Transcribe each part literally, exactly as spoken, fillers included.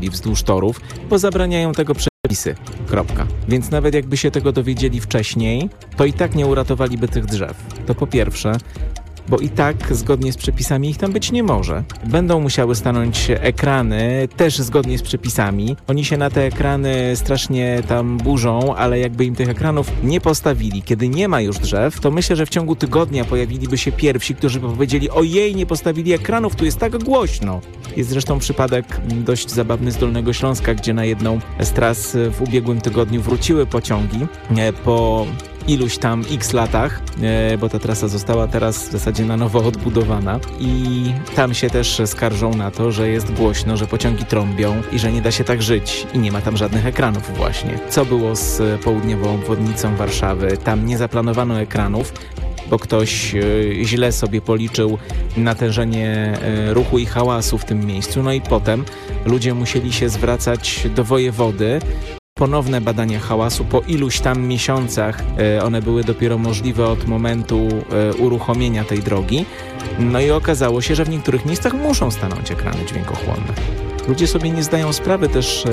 wzdłuż torów, bo zabraniają tego przepisy. Kropka. Więc nawet jakby się tego dowiedzieli wcześniej, to i tak nie uratowaliby tych drzew. To po pierwsze, bo i tak zgodnie z przepisami ich tam być nie może. Będą musiały stanąć ekrany, też zgodnie z przepisami. Oni się na te ekrany strasznie tam burzą, ale jakby im tych ekranów nie postawili, kiedy nie ma już drzew, to myślę, że w ciągu tygodnia pojawiliby się pierwsi, którzy by powiedzieli: ojej, nie postawili ekranów, tu jest tak głośno. Jest zresztą przypadek dość zabawny z Dolnego Śląska, gdzie na jedną z tras w ubiegłym tygodniu wróciły pociągi po iluś tam x latach, bo ta trasa została teraz w zasadzie na nowo odbudowana i tam się też skarżą na to, że jest głośno, że pociągi trąbią i że nie da się tak żyć i nie ma tam żadnych ekranów właśnie. Co było z południową obwodnicą Warszawy? Tam nie zaplanowano ekranów, bo ktoś źle sobie policzył natężenie ruchu i hałasu w tym miejscu, no i potem ludzie musieli się zwracać do wojewody. Ponowne badania hałasu po iluś tam miesiącach, one były dopiero możliwe od momentu uruchomienia tej drogi. No i okazało się, że w niektórych miejscach muszą stanąć ekrany dźwiękochłonne. Ludzie sobie nie zdają sprawy też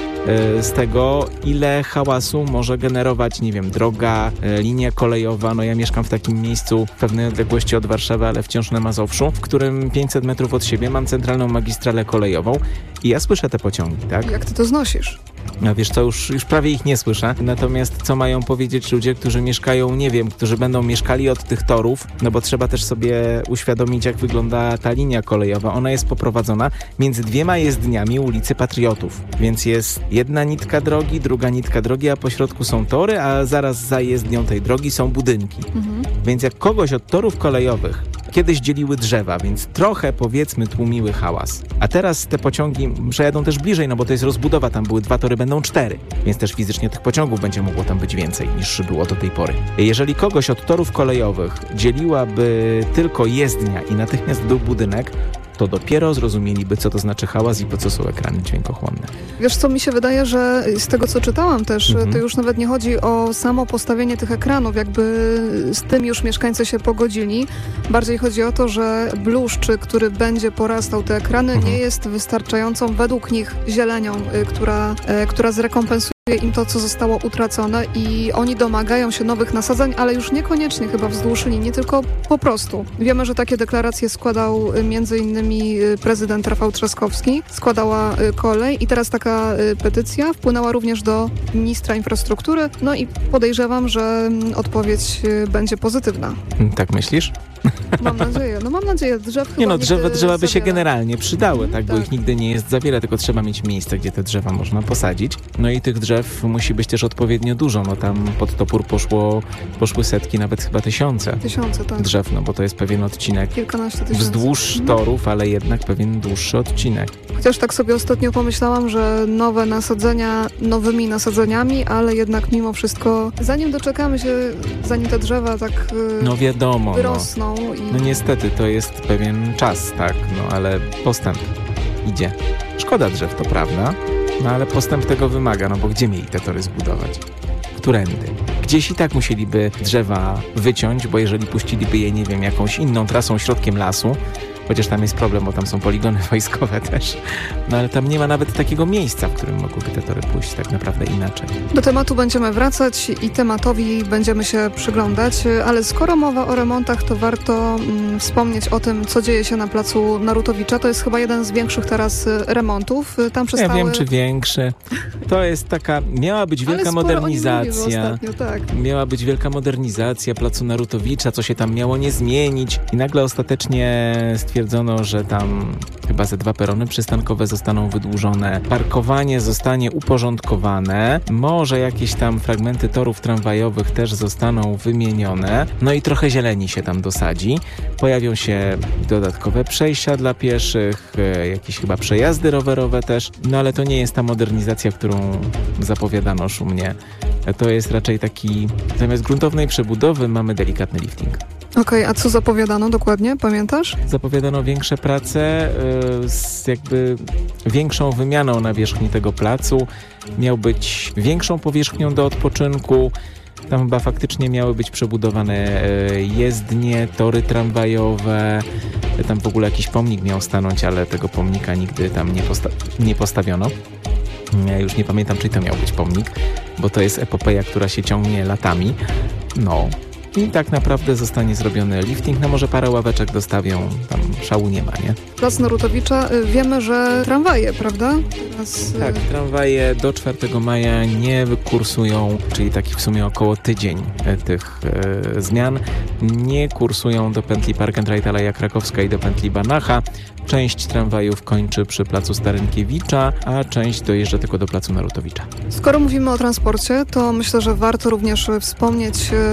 z tego, ile hałasu może generować, nie wiem, droga, linia kolejowa. No ja mieszkam w takim miejscu w pewnej odległości od Warszawy, ale wciąż na Mazowszu, w którym pięćset metrów od siebie mam centralną magistralę kolejową i ja słyszę te pociągi, tak? Jak ty to znosisz? No wiesz co, już, już prawie ich nie słyszę. Natomiast co mają powiedzieć ludzie, którzy mieszkają, nie wiem, którzy będą mieszkali od tych torów, no bo trzeba też sobie uświadomić, jak wygląda ta linia kolejowa. Ona jest poprowadzona między dwiema jezdniami ulicy Patriotów, więc jest jedna nitka drogi, druga nitka drogi, a po środku są tory, a zaraz za jezdnią tej drogi są budynki. Mhm. Więc jak kogoś od torów kolejowych kiedyś dzieliły drzewa, więc trochę, powiedzmy, tłumiły hałas. A teraz te pociągi przejadą też bliżej, no bo to jest rozbudowa, tam były dwa tory, będą cztery, więc też fizycznie tych pociągów będzie mogło tam być więcej niż było do tej pory. Jeżeli kogoś od torów kolejowych dzieliłaby tylko jezdnia i natychmiast był budynek, to dopiero zrozumieliby, co to znaczy hałas i po co są ekrany dźwiękochłonne. Wiesz co, mi się wydaje, że z tego, co czytałam też, mhm. to już nawet nie chodzi o samo postawienie tych ekranów, jakby z tym już mieszkańcy się pogodzili. Bardziej chodzi o to, że bluszcz, który będzie porastał te ekrany, mhm. nie jest wystarczającą według nich zielenią, która, która zrekompensuje im to, co zostało utracone i oni domagają się nowych nasadzeń, ale już niekoniecznie chyba wzdłuż linii, tylko po prostu. Wiemy, że takie deklaracje składał między innymi prezydent Rafał Trzaskowski, składała kolej i teraz taka petycja wpłynęła również do ministra infrastruktury, no i podejrzewam, że odpowiedź będzie pozytywna. Tak myślisz? Mam nadzieję. No mam nadzieję. Drzew chyba nie no, drzewa, drzewa by się generalnie przydały, mm, tak, tak, bo ich nigdy nie jest za wiele, tylko trzeba mieć miejsce, gdzie te drzewa można posadzić. No i tych drzew musi być też odpowiednio dużo. No tam pod topór poszło, poszły setki, nawet chyba tysiące. Tysiące, tak. Drzew, no bo to jest pewien odcinek. Kilkanaście tysięcy. Wzdłuż mhm. torów, ale jednak pewien dłuższy odcinek. Chociaż tak sobie ostatnio pomyślałam, że nowe nasadzenia nowymi nasadzeniami, ale jednak mimo wszystko, zanim doczekamy się, zanim te drzewa tak no wiadomo, wyrosną. No. I... no niestety to jest pewien czas, tak, no ale postęp idzie. Szkoda drzew, to prawda, no ale postęp tego wymaga, no bo gdzie mieli te tory zbudować? Którędy? Gdzieś i tak musieliby drzewa wyciąć, bo jeżeli puściliby je, nie wiem, jakąś inną trasą środkiem lasu, chociaż tam jest problem, bo tam są poligony wojskowe też. No ale tam nie ma nawet takiego miejsca, w którym mogłyby te tory pójść tak naprawdę inaczej. Do tematu będziemy wracać i tematowi będziemy się przyglądać, ale skoro mowa o remontach, to warto mm, wspomnieć o tym, co dzieje się na placu Narutowicza. To jest chyba jeden z większych teraz remontów. Tam przestały... Ja wiem, czy większy. To jest taka... Miała być wielka modernizacja. Ostatnio, tak. Miała być wielka modernizacja placu Narutowicza, co się tam miało nie zmienić. I nagle ostatecznie stwierdzono, że tam chyba ze dwa perony przystankowe zostaną wydłużone. Parkowanie zostanie uporządkowane. Może jakieś tam fragmenty torów tramwajowych też zostaną wymienione. No i trochę zieleni się tam dosadzi. Pojawią się dodatkowe przejścia dla pieszych, jakieś chyba przejazdy rowerowe też. No ale to nie jest ta modernizacja, którą zapowiadano szumnie. To jest raczej taki, zamiast gruntownej przebudowy mamy delikatny lifting. Okej, okay, a co zapowiadano dokładnie? Pamiętasz? Zapowiadano większe prace yy, z jakby większą wymianą nawierzchni tego placu. Miał być większą powierzchnią do odpoczynku. Tam chyba faktycznie miały być przebudowane yy, jezdnie, tory tramwajowe. Tam w ogóle jakiś pomnik miał stanąć, ale tego pomnika nigdy tam nie, posta- nie postawiono. Ja już nie pamiętam, czy to miał być pomnik, bo to jest epopeja, która się ciągnie latami. No i tak naprawdę zostanie zrobiony lifting, no może parę ławeczek dostawią, tam szału nie ma, nie? Plac Narutowicza, wiemy, że tramwaje, prawda? Teraz... Tak, tramwaje do czwartego maja nie kursują, czyli taki w sumie około tydzień tych e, zmian, nie kursują do pętli Park and Ride Aleja Krakowska i do pętli Banacha. Część tramwajów kończy przy placu Starynkiewicza, a część dojeżdża tylko do placu Narutowicza. Skoro mówimy o transporcie, to myślę, że warto również wspomnieć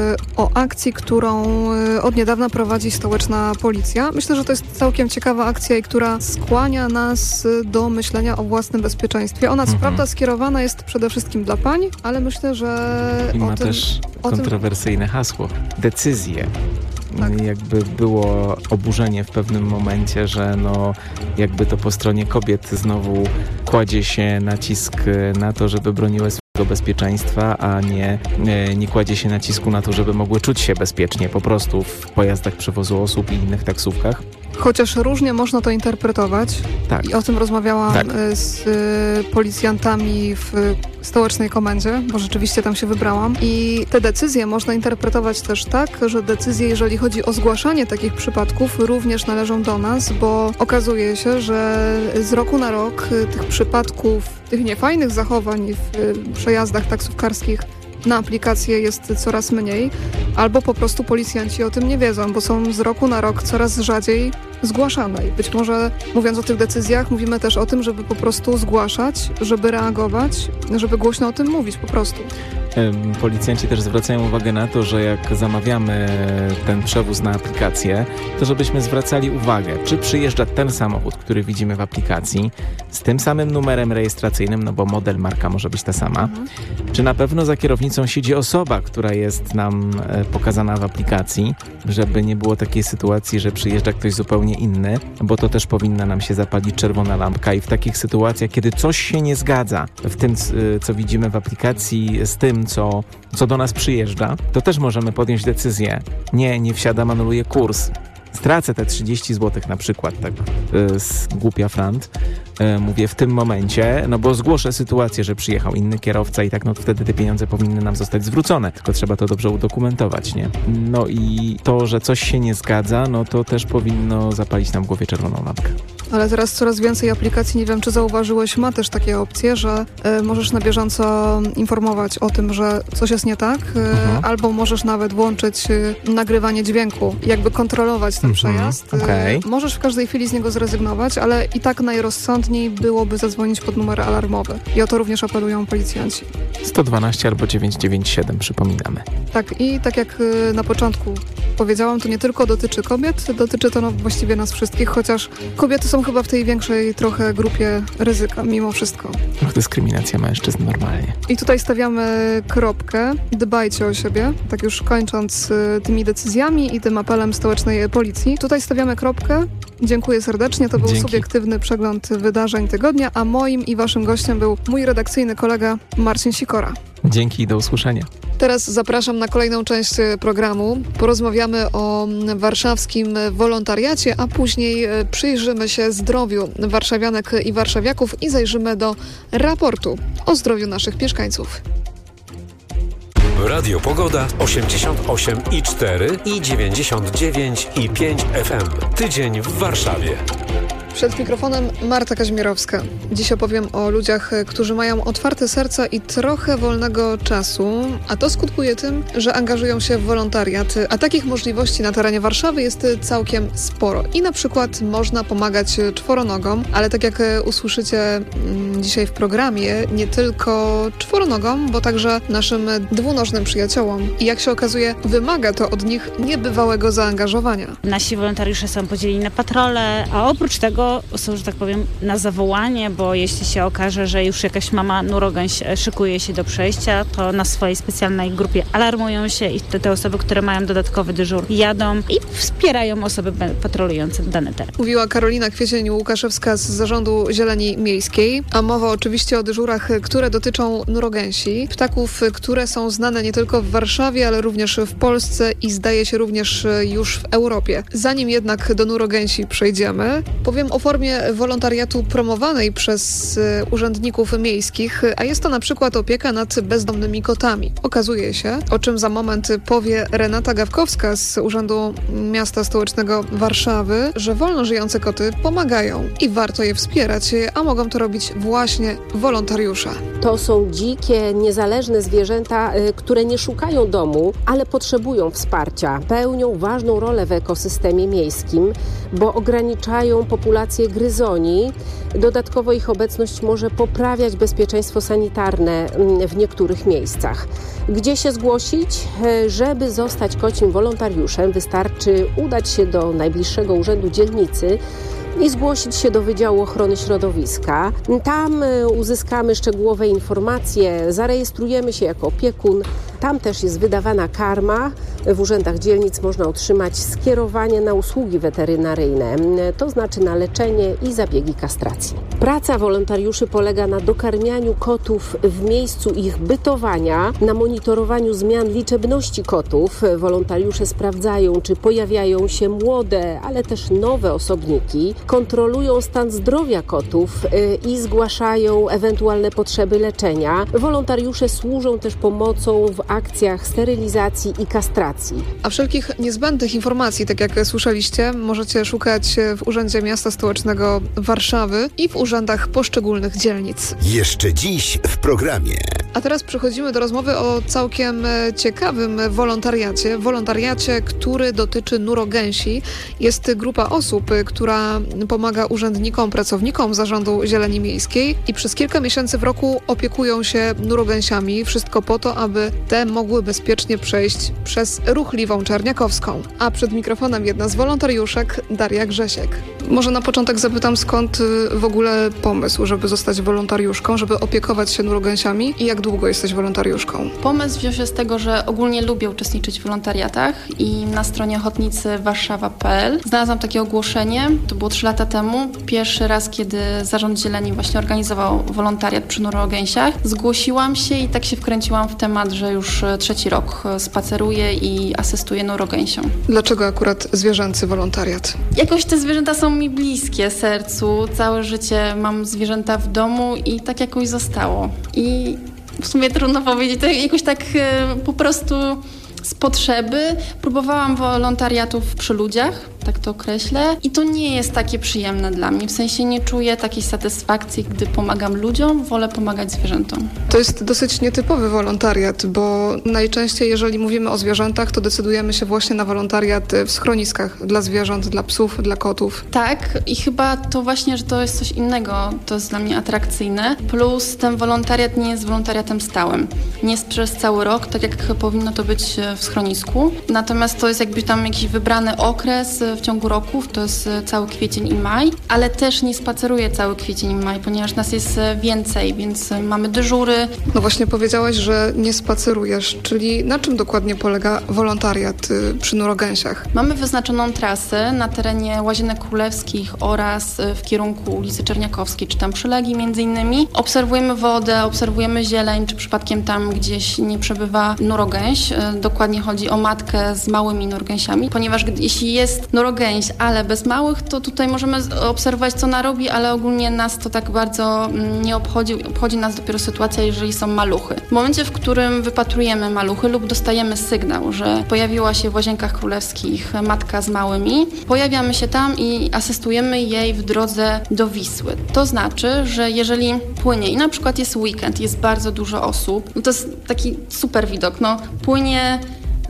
o akcji, którą od niedawna prowadzi stołeczna policja. Myślę, że to jest całkiem ciekawa akcja i która skłania nas do myślenia o własnym bezpieczeństwie. Ona mhm. co prawda skierowana jest przede wszystkim dla pań, ale myślę, że I ma o tym, też o kontrowersyjne tym... hasło. Decyzje. Tak. Jakby było oburzenie w pewnym momencie, że no jakby to po stronie kobiet znowu kładzie się nacisk na to, żeby broniły swojego bezpieczeństwa, a nie, nie, nie kładzie się nacisku na to, żeby mogły czuć się bezpiecznie po prostu w pojazdach przewozu osób i innych taksówkach. Chociaż różnie można to interpretować. Tak. I o tym rozmawiałam tak. z y, policjantami w stołecznej komendzie, bo rzeczywiście tam się wybrałam. I te decyzje można interpretować też tak, że decyzje, jeżeli chodzi o zgłaszanie takich przypadków, również należą do nas, bo okazuje się, że z roku na rok tych przypadków, tych niefajnych zachowań w y, przejazdach taksówkarskich na aplikację jest coraz mniej, albo po prostu policjanci o tym nie wiedzą, bo są z roku na rok coraz rzadziej zgłaszane. I być może mówiąc o tych decyzjach, mówimy też o tym, żeby po prostu zgłaszać, żeby reagować, żeby głośno o tym mówić po prostu. Policjanci też zwracają uwagę na to, że jak zamawiamy ten przewóz na aplikację, to żebyśmy zwracali uwagę, czy przyjeżdża ten samochód, który widzimy w aplikacji, z tym samym numerem rejestracyjnym, no bo model, marka może być ta sama, mhm. czy na pewno za kierownicą siedzi osoba, która jest nam pokazana w aplikacji, żeby nie było takiej sytuacji, że przyjeżdża ktoś zupełnie inny, bo to też powinna nam się zapalić czerwona lampka i w takich sytuacjach, kiedy coś się nie zgadza w tym, co widzimy w aplikacji, z tym, Co, co do nas przyjeżdża, to też możemy podjąć decyzję. Nie, nie wsiadam, anuluję kurs. Stracę te trzydzieści złotych na przykład, tak y, z głupia frant, y, mówię w tym momencie, no bo zgłoszę sytuację, że przyjechał inny kierowca i tak, no wtedy te pieniądze powinny nam zostać zwrócone, tylko trzeba to dobrze udokumentować, nie? No i to, że coś się nie zgadza, no to też powinno zapalić nam w głowie czerwoną lampkę. Ale teraz coraz więcej aplikacji, nie wiem czy zauważyłeś, ma też takie opcje, że y, możesz na bieżąco informować o tym, że coś jest nie tak, y, mhm. albo możesz nawet włączyć y, nagrywanie dźwięku, jakby kontrolować ten mhm. przejazd. Okay. Y, możesz w każdej chwili z niego zrezygnować, ale i tak najrozsądniej byłoby zadzwonić pod numer alarmowy. I o to również apelują policjanci. sto dwanaście albo dziewięćset dziewięćdziesiąt siedem, przypominamy. Tak, i tak jak y, na początku powiedziałam, to nie tylko dotyczy kobiet, dotyczy to no, właściwie nas wszystkich, chociaż kobiety są chyba w tej większej trochę grupie ryzyka, mimo wszystko. Ach, dyskryminacja mężczyzn normalnie. I tutaj stawiamy kropkę. Dbajcie o siebie, tak już kończąc y, tymi decyzjami i tym apelem stołecznej policji. Tutaj stawiamy kropkę. Dziękuję serdecznie. To był Dzięki. subiektywny przegląd wydarzeń tygodnia, a moim i waszym gościem był mój redakcyjny kolega Marcin Sikora. Dzięki i do usłyszenia. Teraz zapraszam na kolejną część programu. Porozmawiamy o warszawskim wolontariacie, a później przyjrzymy się zdrowiu warszawianek i warszawiaków i zajrzymy do raportu o zdrowiu naszych mieszkańców. Radio Pogoda osiemdziesiąt osiem i cztery i dziewięćdziesiąt dziewięć i pięć F M. Tydzień w Warszawie. Przed mikrofonem Marta Kaźmierowska. Dziś opowiem o ludziach, którzy mają otwarte serca i trochę wolnego czasu, a to skutkuje tym, że angażują się w wolontariat, a takich możliwości na terenie Warszawy jest całkiem sporo. I na przykład można pomagać czworonogom, ale tak jak usłyszycie dzisiaj w programie, nie tylko czworonogom, bo także naszym dwunożnym przyjaciołom. I jak się okazuje, wymaga to od nich niebywałego zaangażowania. Nasi wolontariusze są podzieleni na patrole, a oprócz tego albo są, że tak powiem, na zawołanie, bo jeśli się okaże, że już jakaś mama nurogęś szykuje się do przejścia, to na swojej specjalnej grupie alarmują się i te, te osoby, które mają dodatkowy dyżur, jadą i wspierają osoby patrolujące dany teren. Mówiła Karolina Kwiecień-Łukaszewska z Zarządu Zieleni Miejskiej, a mowa oczywiście o dyżurach, które dotyczą nurogęsi, ptaków, które są znane nie tylko w Warszawie, ale również w Polsce i zdaje się również już w Europie. Zanim jednak do nurogęsi przejdziemy, powiem o formie wolontariatu promowanej przez urzędników miejskich, a jest to na przykład opieka nad bezdomnymi kotami. Okazuje się, o czym za moment powie Renata Gawkowska z Urzędu Miasta Stołecznego Warszawy, że wolno żyjące koty pomagają i warto je wspierać, a mogą to robić właśnie wolontariusze. To są dzikie, niezależne zwierzęta, które nie szukają domu, ale potrzebują wsparcia. Pełnią ważną rolę w ekosystemie miejskim, bo ograniczają populację gryzoni. Dodatkowo ich obecność może poprawiać bezpieczeństwo sanitarne w niektórych miejscach. Gdzie się zgłosić? Żeby zostać kocim wolontariuszem, wystarczy udać się do najbliższego urzędu dzielnicy i zgłosić się do Wydziału Ochrony Środowiska. Tam uzyskamy szczegółowe informacje, zarejestrujemy się jako opiekun. Tam też jest wydawana karma. W urzędach dzielnic można otrzymać skierowanie na usługi weterynaryjne, to znaczy na leczenie i zabiegi kastracji. Praca wolontariuszy polega na dokarmianiu kotów w miejscu ich bytowania, na monitorowaniu zmian liczebności kotów. Wolontariusze sprawdzają, czy pojawiają się młode, ale też nowe osobniki, kontrolują stan zdrowia kotów i zgłaszają ewentualne potrzeby leczenia. Wolontariusze służą też pomocą w akcjach sterylizacji i kastracji. A wszelkich niezbędnych informacji, tak jak słyszeliście, możecie szukać w Urzędzie Miasta Stołecznego Warszawy i w urzędach poszczególnych dzielnic. Jeszcze dziś w programie. A teraz przechodzimy do rozmowy o całkiem ciekawym wolontariacie. Wolontariacie, który dotyczy nurogęsi. Jest grupa osób, która pomaga urzędnikom, pracownikom Zarządu Zieleni Miejskiej i przez kilka miesięcy w roku opiekują się nurogęsiami. Wszystko po to, aby te mogły bezpiecznie przejść przez ruchliwą Czerniakowską. A przed mikrofonem jedna z wolontariuszek, Daria Grzesiek. Może na początek zapytam, skąd w ogóle pomysł, żeby zostać wolontariuszką, żeby opiekować się nurogęsiami i jak długo jesteś wolontariuszką? Pomysł wziął się z tego, że ogólnie lubię uczestniczyć w wolontariatach i na stronie ochotnicy warszawa kropka p l znalazłam takie ogłoszenie, to było trzy lata temu, pierwszy raz, kiedy Zarząd Zieleni właśnie organizował wolontariat przy nurogęsiach. Zgłosiłam się i tak się wkręciłam w temat, że już trzeci rok spaceruję i asystuję nurogęsiom. Dlaczego akurat zwierzęcy wolontariat? Jakoś te zwierzęta są mi bliskie sercu. Całe życie mam zwierzęta w domu i tak jakoś zostało. I w sumie trudno powiedzieć, to jakoś tak e, po prostu z potrzeby. Próbowałam wolontariatów przy ludziach, tak to określę. I to nie jest takie przyjemne dla mnie. W sensie nie czuję takiej satysfakcji, gdy pomagam ludziom, wolę pomagać zwierzętom. To jest dosyć nietypowy wolontariat, bo najczęściej, jeżeli mówimy o zwierzętach, to decydujemy się właśnie na wolontariat w schroniskach dla zwierząt, dla psów, dla kotów. Tak, i chyba to właśnie, że to jest coś innego, to jest dla mnie atrakcyjne. Plus ten wolontariat nie jest wolontariatem stałym. Nie jest przez cały rok, tak jak powinno to być w schronisku. Natomiast to jest jakby tam jakiś wybrany okres w ciągu roku, to jest cały kwiecień i maj, ale też nie spaceruję cały kwiecień i maj, ponieważ nas jest więcej, więc mamy dyżury. No właśnie powiedziałaś, że nie spacerujesz, czyli na czym dokładnie polega wolontariat przy nurogęsiach? Mamy wyznaczoną trasę na terenie Łazienek Królewskich oraz w kierunku ulicy Czerniakowskiej, czy tam przylegli między innymi. Obserwujemy wodę, obserwujemy zieleń, czy przypadkiem tam gdzieś nie przebywa nurogęś. Dokładnie chodzi o matkę z małymi nurogęsiami, ponieważ jeśli jest nurogęś, ale bez małych, to tutaj możemy obserwować, co ona robi, ale ogólnie nas to tak bardzo nie obchodzi. Obchodzi nas dopiero sytuacja, jeżeli są maluchy. W momencie, w którym wypatrujemy maluchy lub dostajemy sygnał, że pojawiła się w Łazienkach Królewskich matka z małymi, pojawiamy się tam i asystujemy jej w drodze do Wisły. To znaczy, że jeżeli płynie i na przykład jest weekend, jest bardzo dużo osób, no to jest taki super widok, no płynie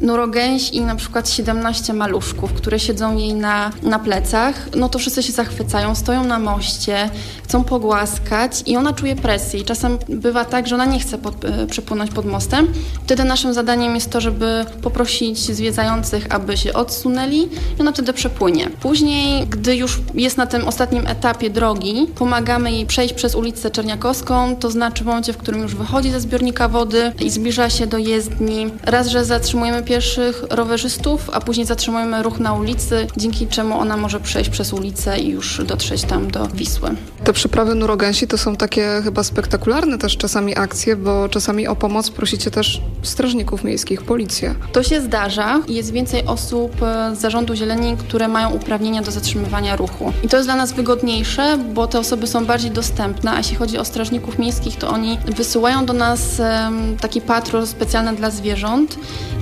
nurogęś i na przykład siedemnaście maluszków, które siedzą jej na, na plecach, no to wszyscy się zachwycają, stoją na moście, chcą pogłaskać i ona czuje presję. I czasem bywa tak, że ona nie chce pod, przepłynąć pod mostem. Wtedy naszym zadaniem jest to, żeby poprosić zwiedzających, aby się odsunęli i ona wtedy przepłynie. Później, gdy już jest na tym ostatnim etapie drogi, pomagamy jej przejść przez ulicę Czerniakowską, to znaczy w momencie, w którym już wychodzi ze zbiornika wody i zbliża się do jezdni. Raz, że zatrzymujemy pierwszych rowerzystów, a później zatrzymujemy ruch na ulicy, dzięki czemu ona może przejść przez ulicę i już dotrzeć tam do Wisły. Te przeprawy nurogęsi to są takie chyba spektakularne też czasami akcje, bo czasami o pomoc prosicie też strażników miejskich, policję. To się zdarza i jest więcej osób z Zarządu Zieleni, które mają uprawnienia do zatrzymywania ruchu. I to jest dla nas wygodniejsze, bo te osoby są bardziej dostępne, a jeśli chodzi o strażników miejskich, to oni wysyłają do nas um, taki patrol specjalny dla zwierząt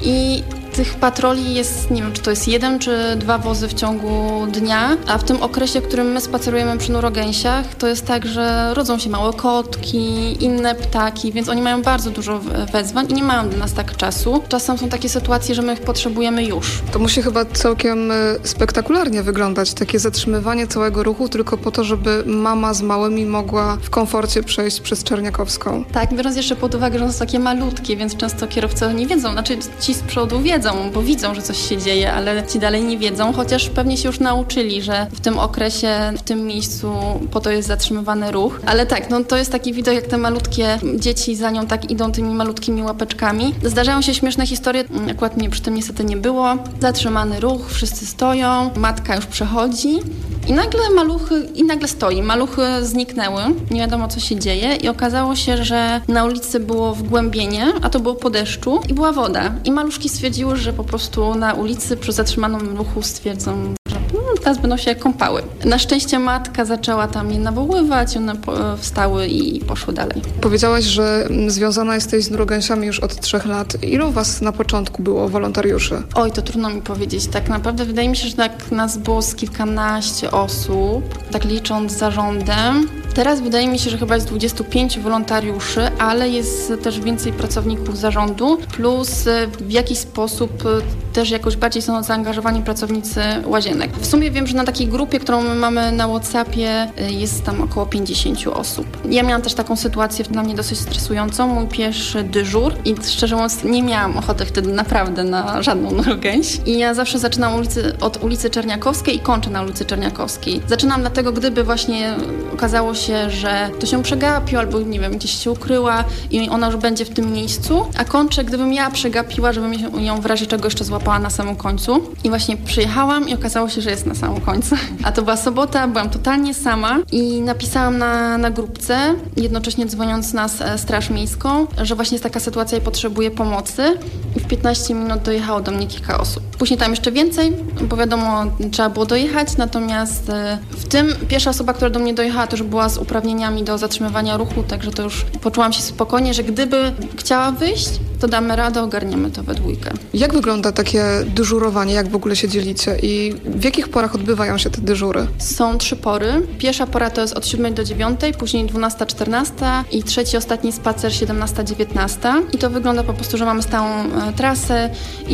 i tych patroli jest, nie wiem, czy to jest jeden, czy dwa wozy w ciągu dnia, a w tym okresie, w którym my spacerujemy przy nurogęsiach, to jest tak, że rodzą się małe kotki, inne ptaki, więc oni mają bardzo dużo wezwań i nie mają dla nas tak czasu. Czasem są takie sytuacje, że my ich potrzebujemy już. To musi chyba całkiem spektakularnie wyglądać, takie zatrzymywanie całego ruchu tylko po to, żeby mama z małymi mogła w komforcie przejść przez Czerniakowską. Tak, biorąc jeszcze pod uwagę, że one są takie malutkie, więc często kierowcy nie wiedzą, znaczy ci z przodu wiedzą, bo widzą, że coś się dzieje, ale ci dalej nie wiedzą, chociaż pewnie się już nauczyli, że w tym okresie, w tym miejscu po to jest zatrzymywany ruch. Ale tak, no to jest taki widok, jak te malutkie dzieci za nią tak idą tymi malutkimi łapeczkami. Zdarzają się śmieszne historie, akurat mnie przy tym niestety nie było. Zatrzymany ruch, wszyscy stoją, matka już przechodzi i nagle maluchy, i nagle stoi. Maluchy zniknęły, nie wiadomo co się dzieje i okazało się, że na ulicy było wgłębienie, a to było po deszczu i była woda. I maluszki stwierdziły, że po prostu na ulicy przy zatrzymanym ruchu stwierdzą, że no, teraz będą się kąpały. Na szczęście matka zaczęła tam je nawoływać, one po, wstały i poszły dalej. Powiedziałaś, że związana jesteś z nurogęsiami już od trzech lat. Ilu was na początku było wolontariuszy? Oj, to trudno mi powiedzieć. Tak naprawdę wydaje mi się, że tak nas było z kilkanaście osób, tak licząc z zarządem. Teraz wydaje mi się, że chyba jest dwudziestu pięciu wolontariuszy, ale jest też więcej pracowników zarządu, plus w jakiś sposób też jakoś bardziej są zaangażowani pracownicy łazienek. W sumie wiem, że na takiej grupie, którą my mamy na WhatsAppie, jest tam około pięćdziesięciu osób. Ja miałam też taką sytuację dla mnie dosyć stresującą, mój pierwszy dyżur i szczerze mówiąc nie miałam ochoty wtedy naprawdę na żadną nurogęś. I ja zawsze zaczynam ulicy, od ulicy Czerniakowskiej i kończę na ulicy Czerniakowskiej. Zaczynam dlatego, gdyby właśnie okazało się, że to się przegapił albo nie wiem, gdzieś się ukryła i ona już będzie w tym miejscu, a kończę, gdybym ja przegapiła, żebym ją w razie czego jeszcze złapała na samym końcu. I właśnie przyjechałam i okazało się, że jest na samym końcu. A to była sobota, byłam totalnie sama i napisałam na, na grupce, jednocześnie dzwoniąc na Straż Miejską, że właśnie jest taka sytuacja i potrzebuję pomocy. I w piętnaście minut dojechało do mnie kilka osób. Później tam jeszcze więcej, bo wiadomo, trzeba było dojechać, natomiast w tym pierwsza osoba, która do mnie dojechała, to już była z uprawnieniami do zatrzymywania ruchu, także to już poczułam się spokojnie, że gdyby chciała wyjść, to damy radę, ogarniemy to we dwójkę. Jak wygląda takie dyżurowanie? Jak w ogóle się dzielicie? I w jakich porach odbywają się te dyżury? Są trzy pory. Pierwsza pora to jest od siódmej do dziewiątej, później dwunasta czternasta i trzeci, ostatni spacer siedemnasta dziewiętnasta. I to wygląda po prostu, że mamy stałą e, trasę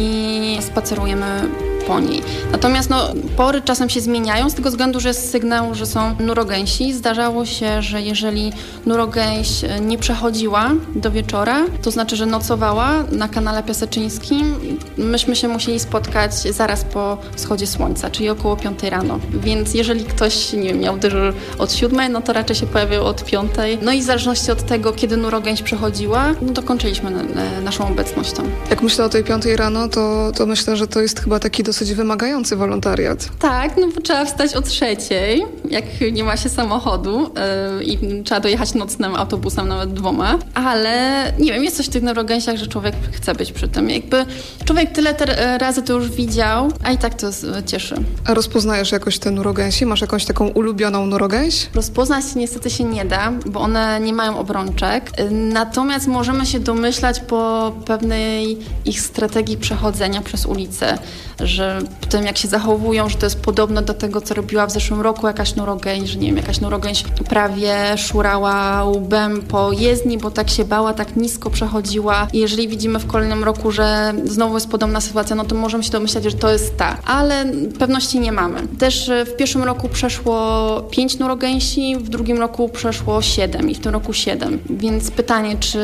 i spacerujemy po niej. Natomiast no, pory czasem się zmieniają z tego względu, że jest sygnał, że są nurogęsi. Zdarzało się, że jeżeli nurogęś nie przechodziła do wieczora, to znaczy, że nocowała na kanale Piaseczyńskim. Myśmy się musieli spotkać zaraz po wschodzie słońca, czyli około piątej rano. Więc jeżeli ktoś, nie wiem, miał dyżur od siódmej, no to raczej się pojawił od piątej. No i w zależności od tego, kiedy nurogęś przechodziła, no to kończyliśmy na, na naszą obecność tam. Jak myślę o tej piątej rano, to, to myślę, że to jest chyba taki dosyć wymagający wolontariat. Tak, no bo trzeba wstać o trzeciej, jak nie ma się samochodu yy, i trzeba dojechać nocnym autobusem, nawet dwoma, ale nie wiem, jest coś w tych nurogęsiach, że człowiek chce być przy tym. Jakby człowiek tyle te razy to już widział, a i tak to cieszy. A rozpoznajesz jakoś te nurogęsi? Masz jakąś taką ulubioną nurogęś? Rozpoznać niestety się nie da, bo one nie mają obrączek. Natomiast możemy się domyślać po pewnej ich strategii przechodzenia przez ulicę, że po tym jak się zachowują, że to jest podobne do tego, co robiła w zeszłym roku jakaś nurogęś, że nie wiem, jakaś nurogęś prawie szurała łbem po jezdni, bo tak się bała, tak nisko przechodziła. I jeżeli widzimy w kolejnym roku, że znowu jest podobna sytuacja, no to możemy się domyślać, że to jest ta, ale pewności nie mamy. Też w pierwszym roku przeszło pięć nurogęsi, w drugim roku przeszło siedem i w tym roku siedem. Więc pytanie, czy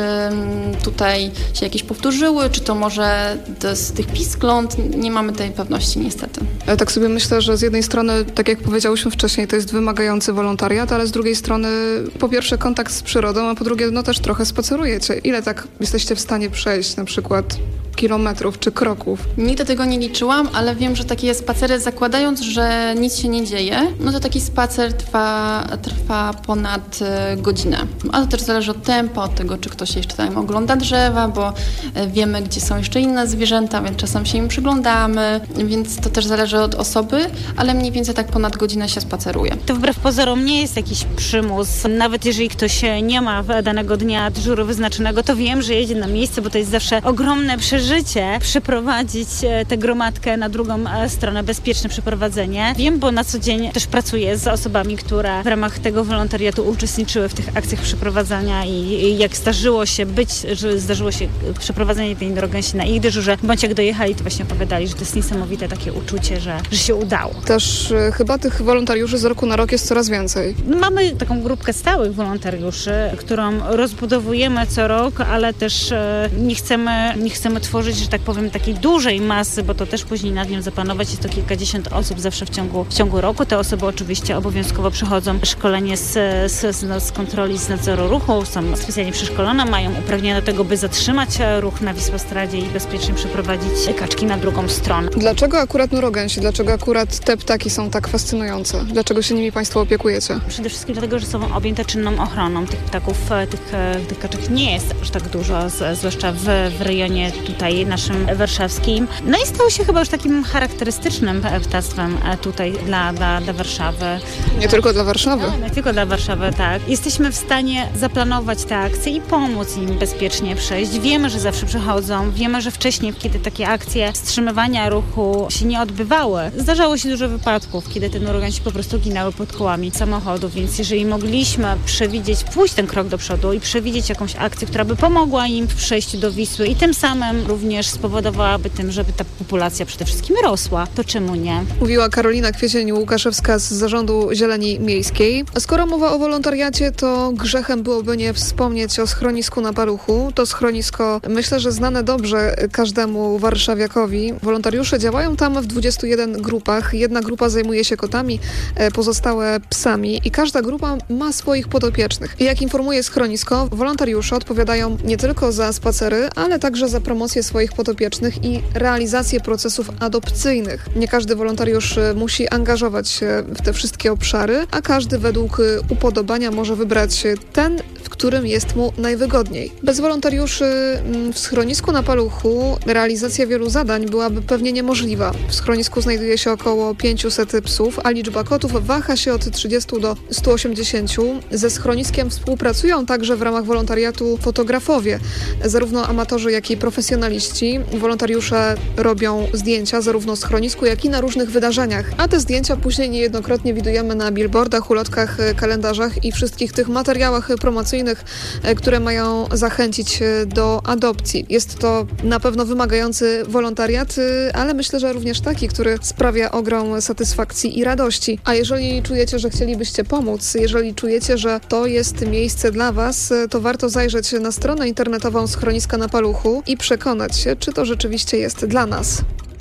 tutaj się jakieś powtórzyły, czy to może to z tych piskląt, nie mamy tej pewności niestety. Ja tak sobie myślę, że z jednej strony, tak jak powiedziałyśmy wcześniej, to jest wymagający wolontariat, ale z drugiej strony po pierwsze kontakt z przyrodą, a po drugie no też trochę spacerujecie. Ile tak jesteście w stanie przejść na przykład kilometrów czy kroków? Nigdy tego nie liczyłam, ale wiem, że takie spacery, zakładając, że nic się nie dzieje, no to taki spacer trwa, trwa ponad godzinę. Ale to też zależy od tempa, od tego, czy ktoś jeszcze tam ogląda drzewa, bo wiemy, gdzie są jeszcze inne zwierzęta, więc czasem się im przyglądamy, więc to też zależy od osoby, ale mniej więcej tak ponad godzinę się spaceruje. To wbrew pozorom nie jest jakiś przymus. Nawet jeżeli ktoś nie ma danego dnia dyżuru wyznaczonego, to wiem, że jedzie na miejsce, bo to jest zawsze ogromne przeżycie przeprowadzić tę gromadkę na drugą stronę, bezpieczne przeprowadzenie. Wiem, bo na co dzień też pracuję z osobami, które w ramach tego wolontariatu uczestniczyły w tych akcjach przeprowadzania i jak zdarzyło się być, że zdarzyło się przeprowadzenie tej nurogęsi na ich dyżurze, bądź jak dojechali, to właśnie opowiadali, że to jest niesamowite takie uczucie, że, że się udało. Też y, chyba tych wolontariuszy z roku na rok jest coraz więcej. Mamy taką grupkę stałych wolontariuszy, którą rozbudowujemy co rok, ale też y, nie chcemy, nie chcemy tworzyć, że tak powiem, takiej dużej masy, bo to też później nad nią zapanować. Jest to kilkadziesiąt osób zawsze w ciągu, w ciągu roku. Te osoby oczywiście obowiązkowo przechodzą szkolenie z, z, z kontroli z nadzoru ruchu, są specjalnie przeszkolone, mają uprawnienia do tego, by zatrzymać ruch na Wisłostradzie i bezpiecznie przeprowadzić kaczki na drugą stronę. Dlaczego akurat nurogęsi? Dlaczego akurat te ptaki są tak fascynujące? Dlaczego się nimi Państwo opiekujecie? Przede wszystkim dlatego, że są objęte czynną ochroną. Tych ptaków, tych, tych kaczek nie jest aż tak dużo, z, zwłaszcza w, w rejonie tutaj naszym warszawskim. No i stało się chyba już takim charakterystycznym ptactwem tutaj dla, dla, dla Warszawy. Nie tylko dla Warszawy. No, nie tylko dla Warszawy, tak. Jesteśmy w stanie zaplanować te akcje i pomóc im bezpiecznie przejść. Wiemy, że zawsze przechodzą. Wiemy, że wcześniej, kiedy takie akcje wstrzymywania ruchu się nie odbywały, zdarzało się dużo wypadków, kiedy te nurogęsi po prostu ginęły pod kołami samochodu, więc jeżeli mogliśmy przewidzieć, pójść ten krok do przodu i przewidzieć jakąś akcję, która by pomogła im w przejściu do Wisły i tym samym również spowodowałaby tym, żeby ta populacja przede wszystkim rosła, to czemu nie? Mówiła Karolina Kwiecień-Łukaszewska z Zarządu Zieleni Miejskiej. A skoro mowa o wolontariacie, to grzechem byłoby nie wspomnieć o schronisku na Paluchu. To schronisko, myślę, że znane dobrze każdemu warszawiakowi. Wolontariusze działają tam w dwudziestu jeden grupach. Jedna grupa zajmuje się kotami, pozostałe psami i każda grupa ma swoich podopiecznych. I jak informuje schronisko, wolontariusze odpowiadają nie tylko za spacery, ale także za promocję swoich podopiecznych i realizację procesów adopcyjnych. Nie każdy wolontariusz musi angażować się w te wszystkie obszary, a każdy według upodobania może wybrać ten, w którym jest mu najwygodniej. Bez wolontariuszy w schronisku na Paluchu realizacja wielu zadań byłaby pewnie niemożliwa. W schronisku znajduje się około pięćset psów, a liczba kotów waha się od trzydziestu do stu osiemdziesięciu. Ze schroniskiem współpracują także w ramach wolontariatu fotografowie, zarówno amatorzy, jak i profesjonaliści. Wolontariusze robią zdjęcia zarówno w schronisku, jak i na różnych wydarzeniach, a te zdjęcia później niejednokrotnie widujemy na billboardach, ulotkach, kalendarzach i wszystkich tych materiałach promocyjnych, które mają zachęcić do adopcji. Jest to na pewno wymagający wolontariat, ale myślę, że również taki, który sprawia ogrom satysfakcji i radości. A jeżeli czujecie, że chcielibyście pomóc, jeżeli czujecie, że to jest miejsce dla Was, to warto zajrzeć na stronę internetową Schroniska na Paluchu i przekonać się, czy to rzeczywiście jest dla nas.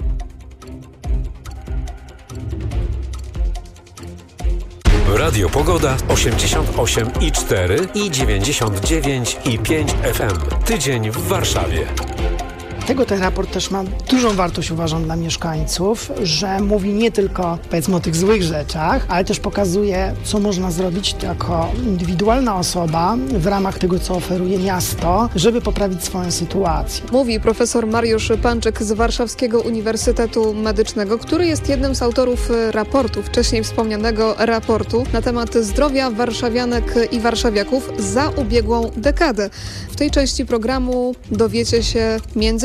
Radio Pogoda osiemdziesiąt osiem i cztery i dziewięćdziesiąt dziewięć i pięć F M. Tydzień w Warszawie. Dlatego ten raport też ma dużą wartość, uważam, dla mieszkańców, że mówi nie tylko, powiedzmy, o tych złych rzeczach, ale też pokazuje, co można zrobić jako indywidualna osoba w ramach tego, co oferuje miasto, żeby poprawić swoją sytuację. Mówi profesor Mariusz Panczyk z Warszawskiego Uniwersytetu Medycznego, który jest jednym z autorów raportu, wcześniej wspomnianego raportu na temat zdrowia warszawianek i warszawiaków za ubiegłą dekadę. W tej części programu dowiecie się między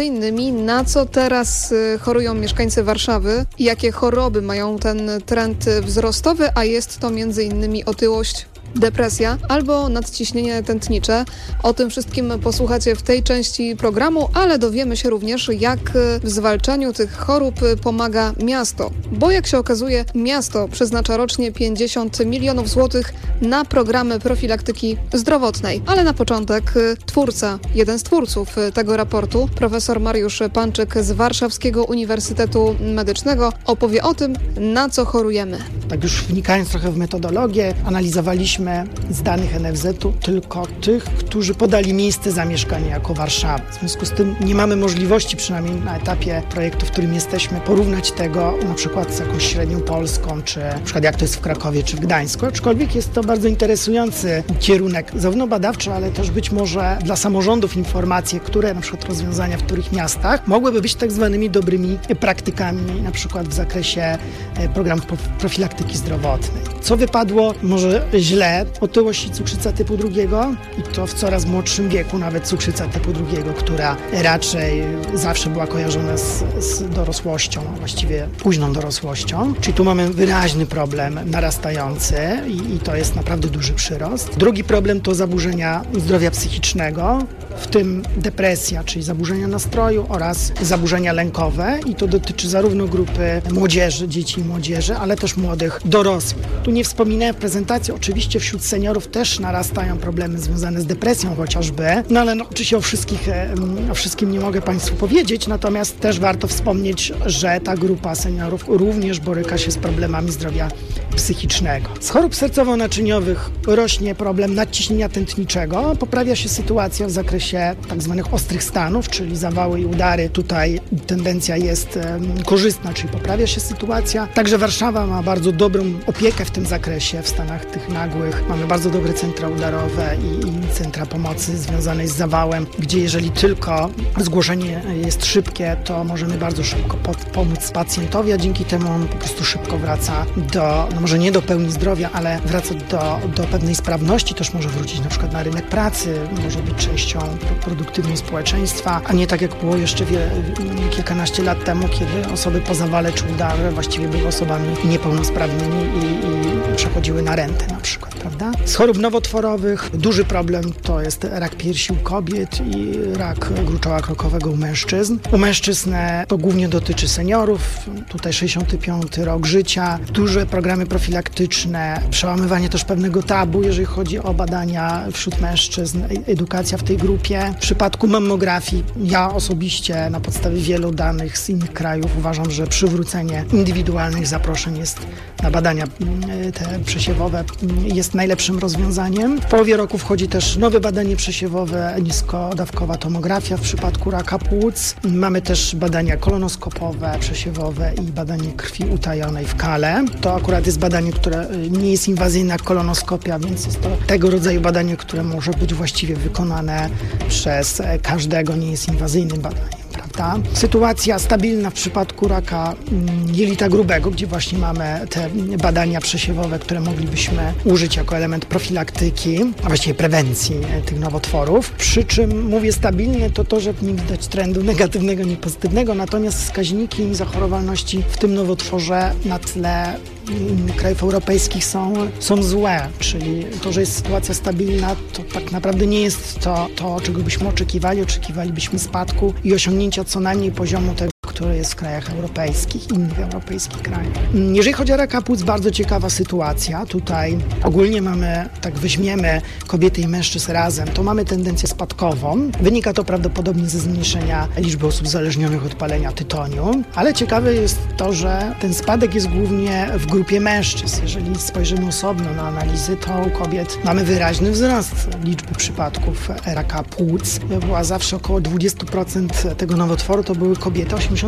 innymi na co teraz chorują mieszkańcy Warszawy, jakie choroby mają ten trend wzrostowy, a jest to między innymi otyłość, depresja albo nadciśnienie tętnicze. O tym wszystkim posłuchacie w tej części programu, ale dowiemy się również, jak w zwalczaniu tych chorób pomaga miasto. Bo jak się okazuje, miasto przeznacza rocznie pięćdziesiąt milionów złotych na programy profilaktyki zdrowotnej. Ale na początek twórca, jeden z twórców tego raportu, profesor Mariusz Panczyk z Warszawskiego Uniwersytetu Medycznego, opowie o tym, na co chorujemy. Tak już wnikając trochę w metodologię, analizowaliśmy z danych N F Z-u tylko tych, którzy podali miejsce zamieszkania jako Warszawa. W związku z tym nie mamy możliwości, przynajmniej na etapie projektu, w którym jesteśmy, porównać tego na przykład z jakąś średnią Polską, czy na przykład jak to jest w Krakowie, czy w Gdańsku. Aczkolwiek jest to bardzo interesujący kierunek, zarówno badawczy, ale też być może dla samorządów informacje, które na przykład rozwiązania w których miastach mogłyby być tak zwanymi dobrymi praktykami, na przykład w zakresie programów profilaktyki zdrowotnej. Co wypadło może źle? Otyłość i cukrzyca typu drugiego i to w coraz młodszym wieku, nawet cukrzyca typu drugiego, która raczej zawsze była kojarzona z, z dorosłością, a właściwie późną dorosłością. Czyli tu mamy wyraźny problem narastający i, i to jest naprawdę duży przyrost. Drugi problem to zaburzenia zdrowia psychicznego, w tym depresja, czyli zaburzenia nastroju oraz zaburzenia lękowe i to dotyczy zarówno grupy młodzieży, dzieci i młodzieży, ale też młodych dorosłych. Tu nie wspominałem w prezentacji, oczywiście wśród seniorów też narastają problemy związane z depresją chociażby, no ale no, oczywiście o, wszystkich, o wszystkim nie mogę Państwu powiedzieć, natomiast też warto wspomnieć, że ta grupa seniorów również boryka się z problemami zdrowia psychicznego. Z chorób sercowo-naczyniowych rośnie problem nadciśnienia tętniczego, poprawia się sytuacja w zakresie tak zwanych ostrych stanów, czyli zawały i udary. Tutaj tendencja jest um, korzystna, czyli poprawia się sytuacja. Także Warszawa ma bardzo dobrą opiekę w tym zakresie w stanach tych nagłych. Mamy bardzo dobre centra udarowe i, i centra pomocy związanej z zawałem, gdzie jeżeli tylko zgłoszenie jest szybkie, to możemy bardzo szybko po, pomóc pacjentowi, a dzięki temu on po prostu szybko wraca do, no może nie do pełni zdrowia, ale wraca do, do pewnej sprawności, też może wrócić na przykład na rynek pracy, może być częścią produktywną społeczeństwa, a nie tak jak było jeszcze wie, kilkanaście lat temu, kiedy osoby po zawale czy udarze właściwie były osobami niepełnosprawnymi i, i przechodziły na rentę na przykład, prawda? Z chorób nowotworowych duży problem to jest rak piersi u kobiet i rak gruczoła krokowego u mężczyzn. U mężczyzn to głównie dotyczy seniorów, tutaj sześćdziesiąty piąty rok życia, duże programy profilaktyczne, przełamywanie też pewnego tabu, jeżeli chodzi o badania wśród mężczyzn, edukacja w tej grupie. W przypadku mammografii ja osobiście na podstawie wielu danych z innych krajów uważam, że przywrócenie indywidualnych zaproszeń jest na badania te przesiewowe jest najlepszym rozwiązaniem. W połowie roku wchodzi też nowe badanie przesiewowe, niskodawkowa tomografia w przypadku raka płuc. Mamy też badania kolonoskopowe, przesiewowe i badanie krwi utajonej w kale. To akurat jest badanie, które nie jest inwazyjne jak kolonoskopia, więc jest to tego rodzaju badanie, które może być właściwie wykonane przez każdego, nie jest inwazyjnym badaniem. Prawda? Sytuacja stabilna w przypadku raka jelita grubego, gdzie właśnie mamy te badania przesiewowe, które moglibyśmy użyć jako element profilaktyki, a właściwie prewencji tych nowotworów. Przy czym mówię stabilne to to, że nie widać trendu negatywnego, nie pozytywnego, natomiast wskaźniki zachorowalności w tym nowotworze na tle innych krajów europejskich są, są złe, czyli to, że jest sytuacja stabilna, to tak naprawdę nie jest to, to, czego byśmy oczekiwali. Oczekiwalibyśmy spadku i osiągnięcia co najmniej poziomu tego, który jest w krajach europejskich, innych europejskich krajach. Jeżeli chodzi o raka płuc, bardzo ciekawa sytuacja. Tutaj ogólnie mamy, tak weźmiemy kobiety i mężczyzn razem, to mamy tendencję spadkową. Wynika to prawdopodobnie ze zmniejszenia liczby osób uzależnionych od palenia tytoniu, ale ciekawe jest to, że ten spadek jest głównie w grupie mężczyzn. Jeżeli spojrzymy osobno na analizy, to u kobiet mamy wyraźny wzrost liczby przypadków raka płuc. Była zawsze około dwadzieścia procent tego nowotworu, to były kobiety, osiemdziesiąt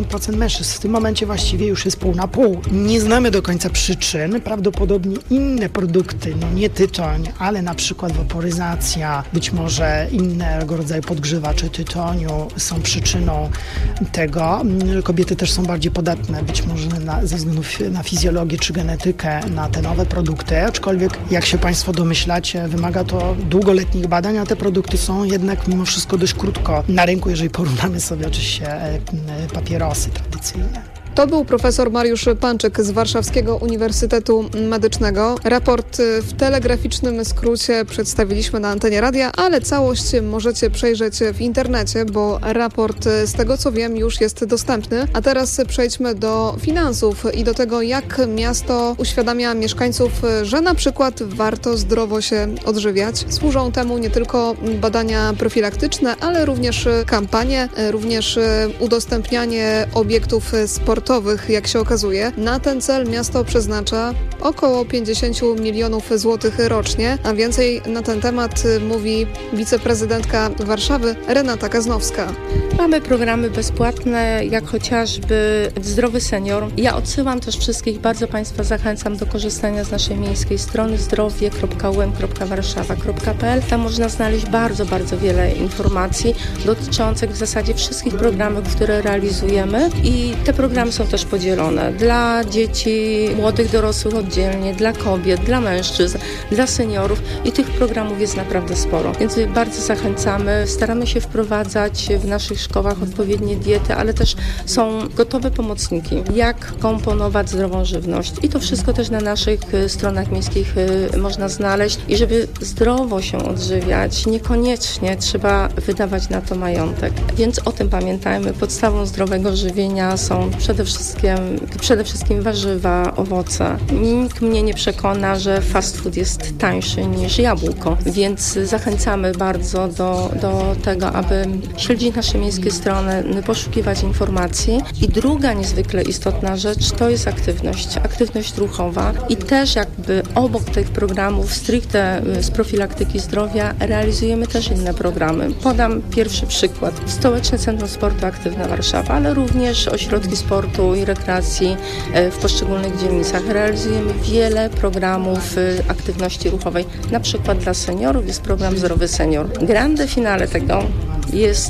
osiemdziesiąt procent mężczyzn. W tym momencie właściwie już jest pół na pół. Nie znamy do końca przyczyn. Prawdopodobnie inne produkty, no nie tytoń, ale na przykład waporyzacja, być może innego rodzaju podgrzewacze tytoniu są przyczyną tego. Kobiety też są bardziej podatne, być może na, ze względu na fizjologię czy genetykę, na te nowe produkty, aczkolwiek jak się Państwo domyślacie, wymaga to długoletnich badań, a te produkty są jednak mimo wszystko dość krótko na rynku, jeżeli porównamy sobie oczywiście papierosy tradycyjne. To był profesor Mariusz Panczyk z Warszawskiego Uniwersytetu Medycznego. Raport w telegraficznym skrócie przedstawiliśmy na antenie radia, ale całość możecie przejrzeć w internecie, bo raport, z tego co wiem, już jest dostępny. A teraz przejdźmy do finansów i do tego, jak miasto uświadamia mieszkańców, że na przykład warto zdrowo się odżywiać. Służą temu nie tylko badania profilaktyczne, ale również kampanie, również udostępnianie obiektów sportowych. Jak się okazuje. Na ten cel miasto przeznacza około pięćdziesiąt milionów złotych rocznie, a więcej na ten temat mówi wiceprezydentka Warszawy Renata Kaznowska. Mamy programy bezpłatne, jak chociażby Zdrowy Senior. Ja odsyłam też wszystkich, bardzo Państwa zachęcam do korzystania z naszej miejskiej strony zdrowie kropka u m kropka warszawa kropka p l. Tam można znaleźć bardzo, bardzo wiele informacji dotyczących w zasadzie wszystkich programów, które realizujemy i te programy są też podzielone dla dzieci, młodych dorosłych oddzielnie, dla kobiet, dla mężczyzn, dla seniorów i tych programów jest naprawdę sporo. Więc bardzo zachęcamy. Staramy się wprowadzać w naszych szkołach odpowiednie diety, ale też są gotowe pomocniki, jak komponować zdrową żywność. I to wszystko też na naszych stronach miejskich można znaleźć. I żeby zdrowo się odżywiać, niekoniecznie trzeba wydawać na to majątek. Więc o tym pamiętajmy. Podstawą zdrowego żywienia są przede wszystkim, przede wszystkim warzywa, owoce. Nikt mnie nie przekona, że fast food jest tańszy niż jabłko, więc zachęcamy bardzo do, do tego, aby śledzić nasze miejskie strony, poszukiwać informacji. I druga niezwykle istotna rzecz to jest aktywność, aktywność ruchowa i też jakby obok tych programów stricte z profilaktyki zdrowia realizujemy też inne programy. Podam pierwszy przykład. Stołeczne Centrum Sportu Aktywna Warszawa, ale również ośrodki sportu i rekreacji w poszczególnych dzielnicach. Realizujemy wiele programów aktywności ruchowej. Na przykład dla seniorów jest program Zdrowy Senior. Grande finale tego jest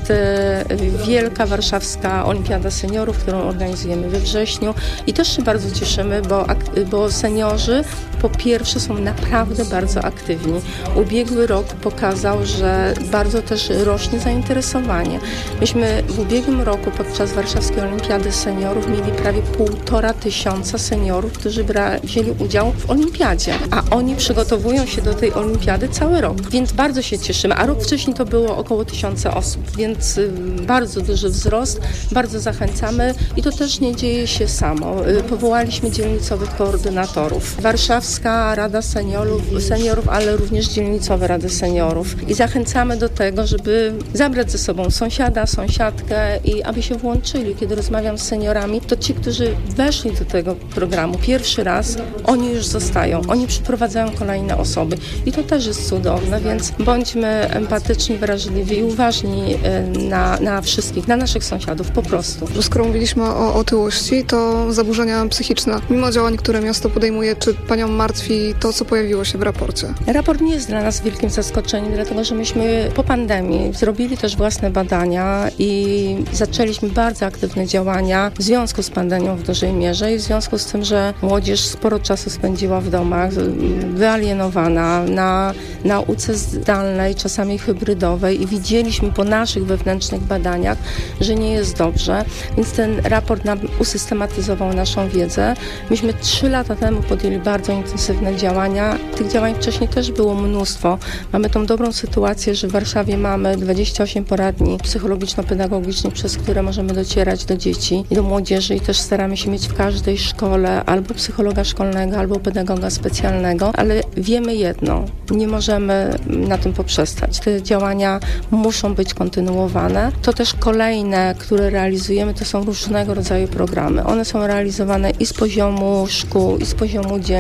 Wielka Warszawska Olimpiada Seniorów, którą organizujemy we wrześniu i też się bardzo cieszymy, bo, bo seniorzy po pierwsze są naprawdę bardzo aktywni. Ubiegły rok pokazał, że bardzo też rośnie zainteresowanie. Myśmy w ubiegłym roku podczas Warszawskiej Olimpiady Seniorów mieli prawie półtora tysiąca seniorów, którzy bra- wzięli udział w olimpiadzie, a oni przygotowują się do tej olimpiady cały rok, więc bardzo się cieszymy, a rok wcześniej to było około tysiąca osób, więc bardzo duży wzrost, bardzo zachęcamy i to też nie dzieje się samo. Powołaliśmy dzielnicowych koordynatorów. Warszawska Rada Seniorów, seniorów, ale również dzielnicowe Rady Seniorów i zachęcamy do tego, żeby zabrać ze sobą sąsiada, sąsiadkę i aby się włączyli. Kiedy rozmawiam z seniorami, to ci, którzy weszli do tego programu pierwszy raz, oni już zostają, oni przyprowadzają kolejne osoby i to też jest cudowne, więc bądźmy empatyczni, wrażliwi i uważni na, na wszystkich, na naszych sąsiadów po prostu. Skoro mówiliśmy o otyłości, to zaburzenia psychiczne. Mimo działań, które miasto podejmuje, czy Panią martwi to, co pojawiło się w raporcie? Raport nie jest dla nas wielkim zaskoczeniem, dlatego że myśmy po pandemii zrobili też własne badania i zaczęliśmy bardzo aktywne działania w związku z pandemią w dużej mierze i w związku z tym, że młodzież sporo czasu spędziła w domach, wyalienowana na nauce zdalnej, czasami hybrydowej i widzieliśmy po naszych wewnętrznych badaniach, że nie jest dobrze, więc ten raport nam usystematyzował naszą wiedzę. Myśmy trzy lata temu podjęli bardzo intensywne działania. Tych działań wcześniej też było mnóstwo. Mamy tą dobrą sytuację, że w Warszawie mamy dwadzieścia osiem poradni psychologiczno-pedagogicznych, przez które możemy docierać do dzieci i do młodzieży i też staramy się mieć w każdej szkole albo psychologa szkolnego, albo pedagoga specjalnego, ale wiemy jedno, nie możemy na tym poprzestać. Te działania muszą być kontynuowane. To też kolejne, które realizujemy, to są różnego rodzaju programy. One są realizowane i z poziomu szkół, i z poziomu dzielnic.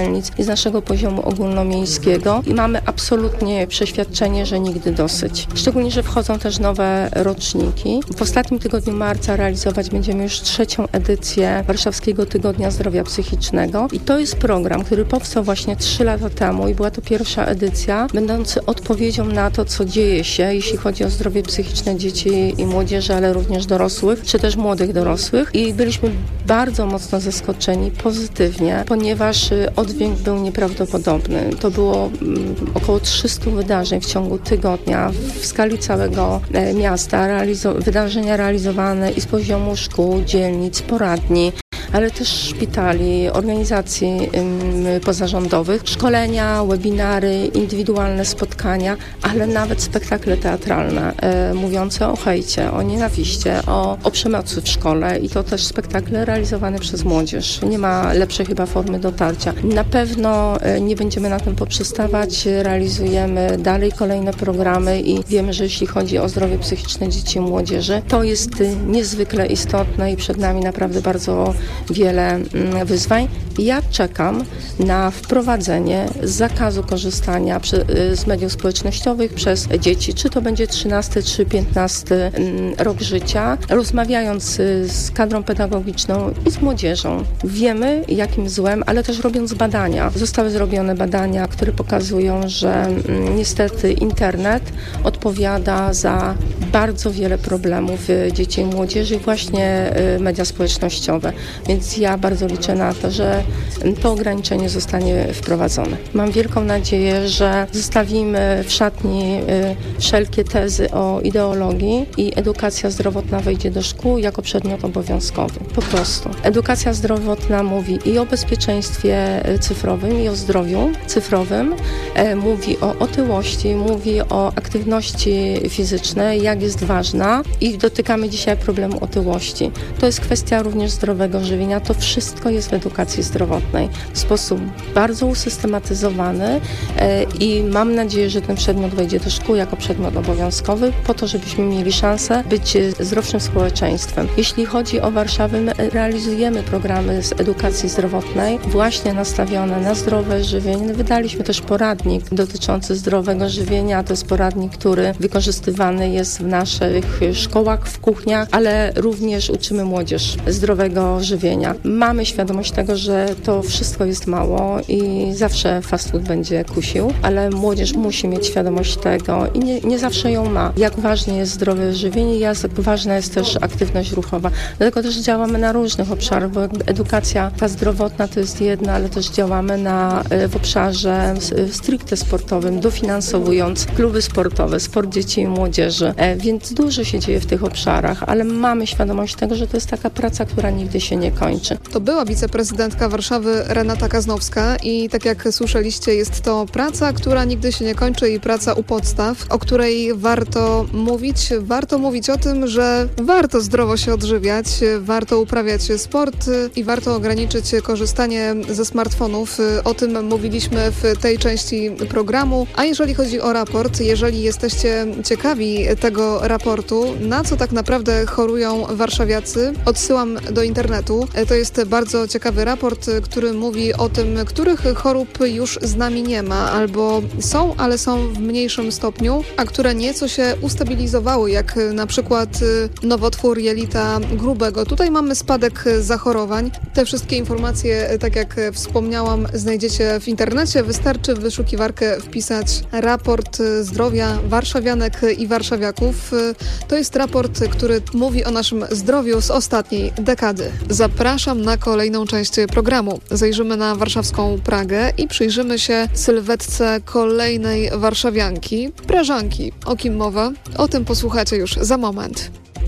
i z naszego poziomu ogólnomiejskiego i mamy absolutnie przeświadczenie, że nigdy dosyć. Szczególnie, że wchodzą też nowe roczniki. W ostatnim tygodniu marca realizować będziemy już trzecią edycję Warszawskiego Tygodnia Zdrowia Psychicznego i to jest program, który powstał właśnie trzy lata temu i była to pierwsza edycja, będący odpowiedzią na to, co dzieje się, jeśli chodzi o zdrowie psychiczne dzieci i młodzieży, ale również dorosłych, czy też młodych dorosłych. I byliśmy bardzo mocno zaskoczeni pozytywnie, ponieważ oddźwięk był nieprawdopodobny. To było mm, około trzysta wydarzeń w ciągu tygodnia w skali całego e, miasta, realizo- wydarzenia realizowane i z poziomu szkół, dzielnic, poradni, ale też szpitali, organizacji ym, pozarządowych, szkolenia, webinary, indywidualne spotkania, ale nawet spektakle teatralne y, mówiące o hejcie, o nienawiście, o, o przemocy w szkole i to też spektakle realizowane przez młodzież. Nie ma lepszej chyba formy dotarcia. Na pewno y, nie będziemy na tym poprzestawać, realizujemy dalej kolejne programy i wiemy, że jeśli chodzi o zdrowie psychiczne dzieci i młodzieży, to jest y, niezwykle istotne i przed nami naprawdę bardzo wiele wyzwań. Ja czekam na wprowadzenie zakazu korzystania przy, z mediów społecznościowych przez dzieci, czy to będzie trzynasty czy piętnasty rok życia. Rozmawiając z kadrą pedagogiczną i z młodzieżą, wiemy jakim złem, ale też robiąc badania. Zostały zrobione badania, które pokazują, że niestety internet odpowiada za bardzo wiele problemów dzieci i młodzieży, właśnie media społecznościowe. Więc ja bardzo liczę na to, że to ograniczenie zostanie wprowadzone. Mam wielką nadzieję, że zostawimy w szatni y, wszelkie tezy o ideologii i edukacja zdrowotna wejdzie do szkół jako przedmiot obowiązkowy. Po prostu. Edukacja zdrowotna mówi i o bezpieczeństwie cyfrowym, i o zdrowiu cyfrowym, e, mówi o otyłości, mówi o aktywności fizycznej, jak jest ważna i dotykamy dzisiaj problemu otyłości. To jest kwestia również zdrowego żywienia. To wszystko jest w edukacji zdrowotnej w sposób bardzo usystematyzowany e, i mam nadzieję, że ten przedmiot wejdzie do szkół jako przedmiot obowiązkowy po to, żebyśmy mieli szansę być zdrowszym społeczeństwem. Jeśli chodzi o Warszawę, my realizujemy programy z edukacji zdrowotnej właśnie nastawione na zdrowe żywienie. Wydaliśmy też poradnik dotyczący zdrowego żywienia. To jest poradnik, który wykorzystywany jest w naszych szkołach, w kuchniach, ale również uczymy młodzież zdrowego żywienia. Mamy świadomość tego, że to wszystko jest mało i zawsze fast food będzie kusił, ale młodzież musi mieć świadomość tego i nie, nie zawsze ją ma. Jak ważne jest zdrowe żywienie, jak ważna jest też aktywność ruchowa. Dlatego też działamy na różnych obszarach, bo edukacja ta zdrowotna to jest jedna, ale też działamy na, w obszarze stricte sportowym, dofinansowując kluby sportowe, sport dzieci i młodzieży, więc dużo się dzieje w tych obszarach, ale mamy świadomość tego, że to jest taka praca, która nigdy się nie kończy. To była wiceprezydentka Warszawy Renata Kaznowska i tak jak słyszeliście, jest to praca, która nigdy się nie kończy i praca u podstaw, o której warto mówić. Warto mówić o tym, że warto zdrowo się odżywiać, warto uprawiać sport i warto ograniczyć korzystanie ze smartfonów. O tym mówiliśmy w tej części programu. A jeżeli chodzi o raport, jeżeli jesteście ciekawi tego raportu, na co tak naprawdę chorują warszawiacy, odsyłam do internetu. To jest bardzo ciekawy raport, który mówi o tym, których chorób już z nami nie ma, albo są, ale są w mniejszym stopniu, a które nieco się ustabilizowały, jak na przykład nowotwór jelita grubego. Tutaj mamy spadek zachorowań. Te wszystkie informacje, tak jak wspomniałam, znajdziecie w internecie. Wystarczy w wyszukiwarkę wpisać raport zdrowia warszawianek i warszawiaków. To jest raport, który mówi o naszym zdrowiu z ostatniej dekady. Zapraszam na kolejną część programu. Zajrzymy na warszawską Pragę i przyjrzymy się sylwetce kolejnej warszawianki, prażanki. O kim mowa? O tym posłuchacie już za moment.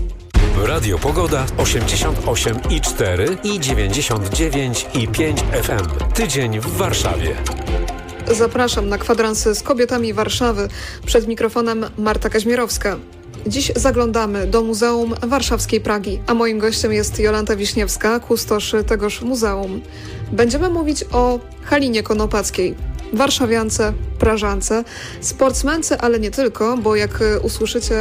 Radio Pogoda osiemdziesiąt osiem i cztery i dziewięćdziesiąt dziewięć i pięć F M. Tydzień w Warszawie. Zapraszam na kwadrans z kobietami Warszawy. Przed mikrofonem Marta Kaźmierowska. Dziś zaglądamy do Muzeum Warszawskiej Pragi, a moim gościem jest Jolanta Wiśniewska, kustosz tegoż muzeum. Będziemy mówić o Halinie Konopackiej, warszawiance, prażance, sportsmence, ale nie tylko, bo jak usłyszycie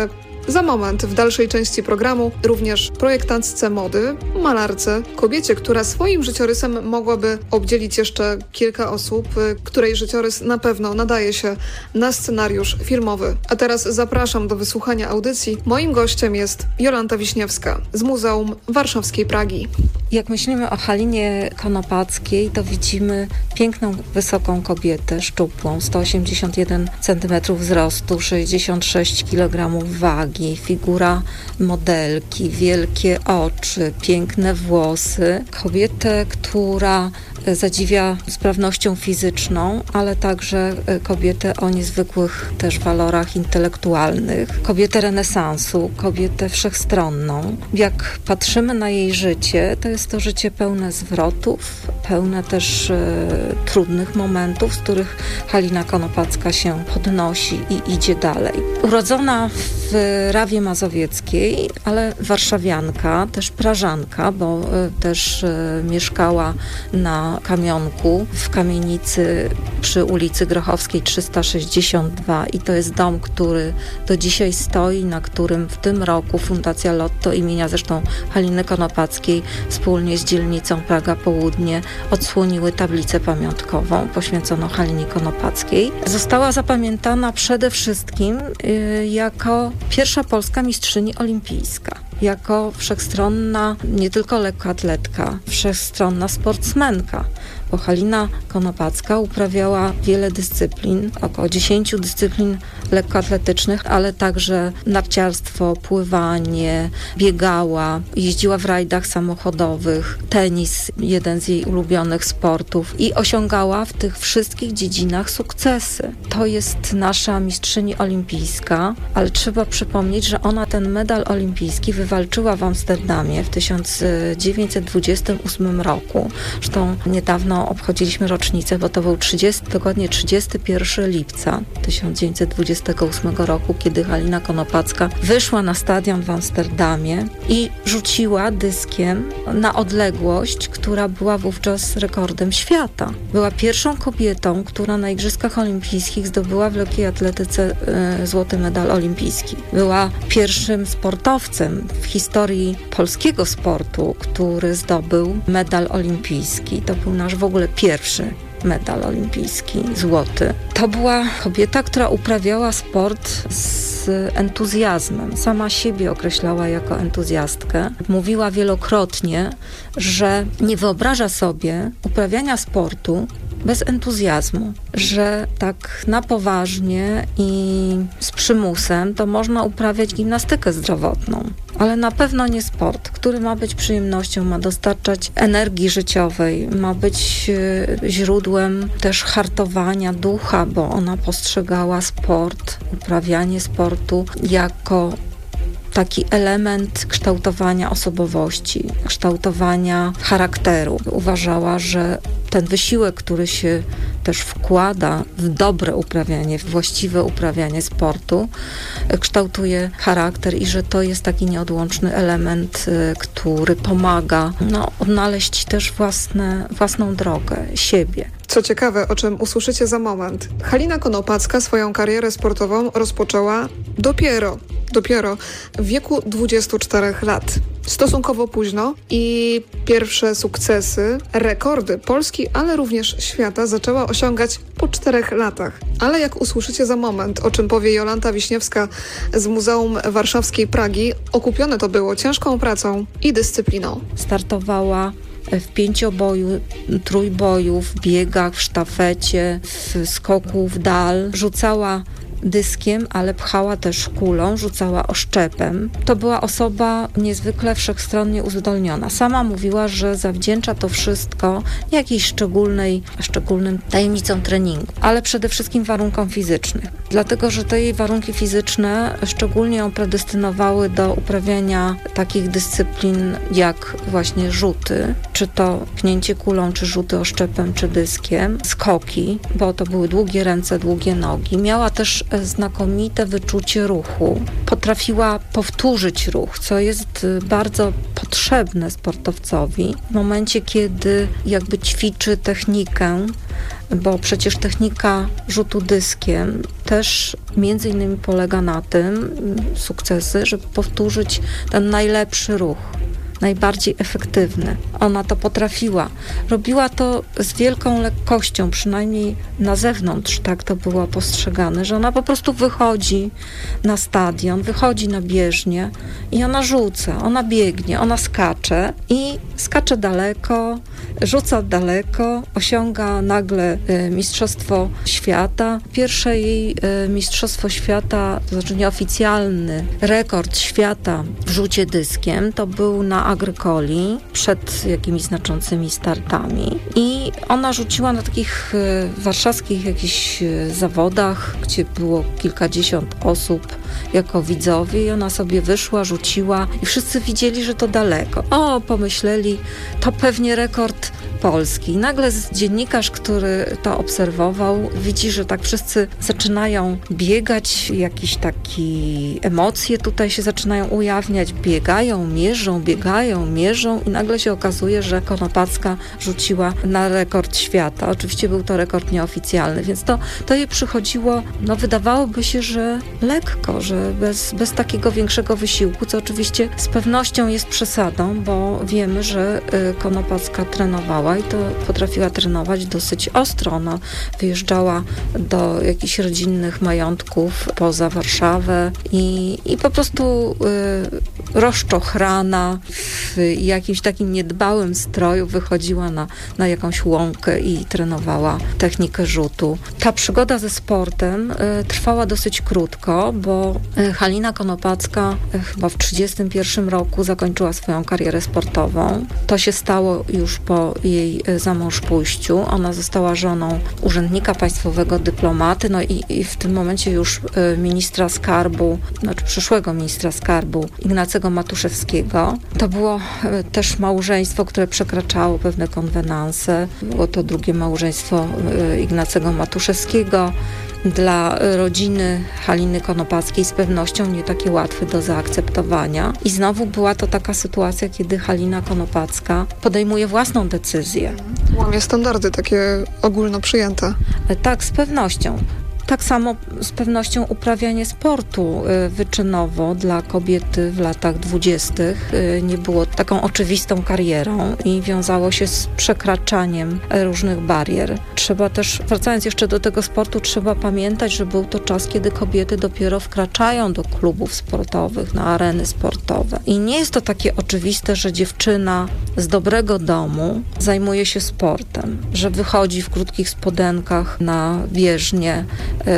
Za moment w dalszej części programu również projektantce mody, malarce, kobiecie, która swoim życiorysem mogłaby obdzielić jeszcze kilka osób, której życiorys na pewno nadaje się na scenariusz filmowy. A teraz zapraszam do wysłuchania audycji. Moim gościem jest Jolanta Wiśniewska z Muzeum Warszawskiej Pragi. Jak myślimy o Halinie Konopackiej, to widzimy piękną, wysoką kobietę, szczupłą, sto osiemdziesiąt jeden centymetrów wzrostu, sześćdziesiąt sześć kilogramów wagi, figura modelki, wielkie oczy, piękne włosy. Kobietę, która zadziwia sprawnością fizyczną, ale także kobietę o niezwykłych też walorach intelektualnych. Kobietę renesansu, kobietę wszechstronną. Jak patrzymy na jej życie, to jest to życie pełne zwrotów, pełne też e, trudnych momentów, z których Halina Konopacka się podnosi i idzie dalej. Urodzona w Rawie Mazowieckiej, ale warszawianka, też prażanka, bo e, też e, mieszkała na Kamionku w kamienicy przy ulicy Grochowskiej trzysta sześćdziesiąt dwa i to jest dom, który do dzisiaj stoi, na którym w tym roku Fundacja Lotto imienia zresztą Haliny Konopackiej wspólnie z dzielnicą Praga Południe odsłoniły tablicę pamiątkową poświęconą Halinie Konopackiej. Została zapamiętana przede wszystkim y, jako pierwsza polska mistrzyni olimpijska. Jako wszechstronna nie tylko lekkoatletka, wszechstronna sportsmenka, bo Halina Konopacka uprawiała wiele dyscyplin, około dziesięciu dyscyplin lekkoatletycznych, ale także narciarstwo, pływanie, biegała, jeździła w rajdach samochodowych, tenis, jeden z jej ulubionych sportów i osiągała w tych wszystkich dziedzinach sukcesy. To jest nasza mistrzyni olimpijska, ale trzeba przypomnieć, że ona ten medal olimpijski wywalczyła w Amsterdamie w tysiąc dziewięćset dwudziestym ósmym roku. Zresztą niedawno obchodziliśmy rocznicę, bo to był trzydziesty, dokładnie trzydziestego pierwszego lipca tysiąc dziewięćset dwudziestego ósmego roku, kiedy Halina Konopacka wyszła na stadion w Amsterdamie i rzuciła dyskiem na odległość, która była wówczas rekordem świata. Była pierwszą kobietą, która na Igrzyskach Olimpijskich zdobyła w lekkiej atletyce y, złoty medal olimpijski. Była pierwszym sportowcem w historii polskiego sportu, który zdobył medal olimpijski. To był nasz w ogóle pierwszy medal olimpijski, złoty. To była kobieta, która uprawiała sport z entuzjazmem. Sama siebie określała jako entuzjastkę. Mówiła wielokrotnie, że nie wyobraża sobie uprawiania sportu bez entuzjazmu, że tak na poważnie i z przymusem to można uprawiać gimnastykę zdrowotną, ale na pewno nie sport, który ma być przyjemnością, ma dostarczać energii życiowej, ma być źródłem też hartowania ducha, bo ona postrzegała sport, uprawianie sportu jako taki element kształtowania osobowości, kształtowania charakteru. Uważała, że ten wysiłek, który się też wkłada w dobre uprawianie, w właściwe uprawianie sportu, kształtuje charakter i że to jest taki nieodłączny element, który pomaga no, odnaleźć też własne, własną drogę, siebie. Co ciekawe, o czym usłyszycie za moment, Halina Konopacka swoją karierę sportową rozpoczęła dopiero, dopiero w wieku dwudziestu czterech lat. Stosunkowo późno i pierwsze sukcesy, rekordy Polski, ale również świata zaczęła osiągać po czterech latach. Ale jak usłyszycie za moment, o czym powie Jolanta Wiśniewska z Muzeum Warszawskiej Pragi, okupione to było ciężką pracą i dyscypliną. Startowała w pięcioboju, trójboju, w biegach, w sztafecie, w skoku w dal. Rzucała dyskiem, ale pchała też kulą, rzucała oszczepem. To była osoba niezwykle wszechstronnie uzdolniona. Sama mówiła, że zawdzięcza to wszystko nie jakiejś szczególnej, szczególnym tajemnicom treningu, ale przede wszystkim warunkom fizycznym. Dlatego, że te jej warunki fizyczne szczególnie ją predestynowały do uprawiania takich dyscyplin jak właśnie rzuty, czy to pchnięcie kulą, czy rzuty oszczepem, czy dyskiem, skoki, bo to były długie ręce, długie nogi. Miała też znakomite wyczucie ruchu. Potrafiła powtórzyć ruch, co jest bardzo potrzebne potrzebne sportowcowi w momencie, kiedy jakby ćwiczy technikę, bo przecież technika rzutu dyskiem też między innymi polega na tym, sukcesy, żeby powtórzyć ten najlepszy ruch, najbardziej efektywny. Ona to potrafiła. Robiła to z wielką lekkością, przynajmniej na zewnątrz tak to było postrzegane, że ona po prostu wychodzi na stadion, wychodzi na bieżnię i ona rzuca, ona biegnie, ona skacze i skacze daleko, rzuca daleko, osiąga nagle y, Mistrzostwo Świata. Pierwsze jej y, Mistrzostwo Świata, to znaczy nieoficjalny rekord świata w rzucie dyskiem, to był na Agrykoli przed jakimiś znaczącymi startami i ona rzuciła na takich y, warszawskich jakichś y, zawodach, gdzie było kilkadziesiąt osób jako widzowie i ona sobie wyszła, rzuciła i wszyscy widzieli, że to daleko. O, pomyśleli, to pewnie rekord Polski. I nagle dziennikarz, który to obserwował, widzi, że tak wszyscy zaczynają biegać, jakieś takie emocje tutaj się zaczynają ujawniać, biegają, mierzą, biegają, mierzą i nagle się okazuje, że Konopacka rzuciła na rekord świata. Oczywiście był to rekord nieoficjalny, więc to, to jej przychodziło, no wydawałoby się, że lekko, że bez, bez takiego większego wysiłku, co oczywiście z pewnością jest przesadą, bo wiemy, że Konopacka trenowała i to potrafiła trenować dosyć ostro. Ona wyjeżdżała do jakichś rodzinnych majątków poza Warszawę i, i po prostu y, rozczochrana w jakimś takim niedbałym stroju wychodziła na, na jakąś łąkę i trenowała technikę rzutu. Ta przygoda ze sportem y, trwała dosyć krótko, bo y, Halina Konopacka y, chyba w trzydziestym pierwszym roku zakończyła swoją karierę sportową. To się stało już po jej zamążpójściu. Ona została żoną urzędnika państwowego, dyplomaty, no i, i w tym momencie już ministra skarbu, znaczy przyszłego ministra skarbu Ignacego Matuszewskiego. To było też małżeństwo, które przekraczało pewne konwenanse. Było to drugie małżeństwo Ignacego Matuszewskiego. Dla rodziny Haliny Konopackiej z pewnością nie takie łatwe do zaakceptowania. I znowu była to taka sytuacja, kiedy Halina Konopacka podejmuje własną decyzję. Łamie standardy takie ogólno przyjęte. Tak, z pewnością. Tak samo z pewnością uprawianie sportu wyczynowo dla kobiety w latach dwudziestych nie było taką oczywistą karierą i wiązało się z przekraczaniem różnych barier. Trzeba też, wracając jeszcze do tego sportu, trzeba pamiętać, że był to czas, kiedy kobiety dopiero wkraczają do klubów sportowych, na areny sportowe. I nie jest to takie oczywiste, że dziewczyna z dobrego domu zajmuje się sportem, że wychodzi w krótkich spodenkach na bieżnię,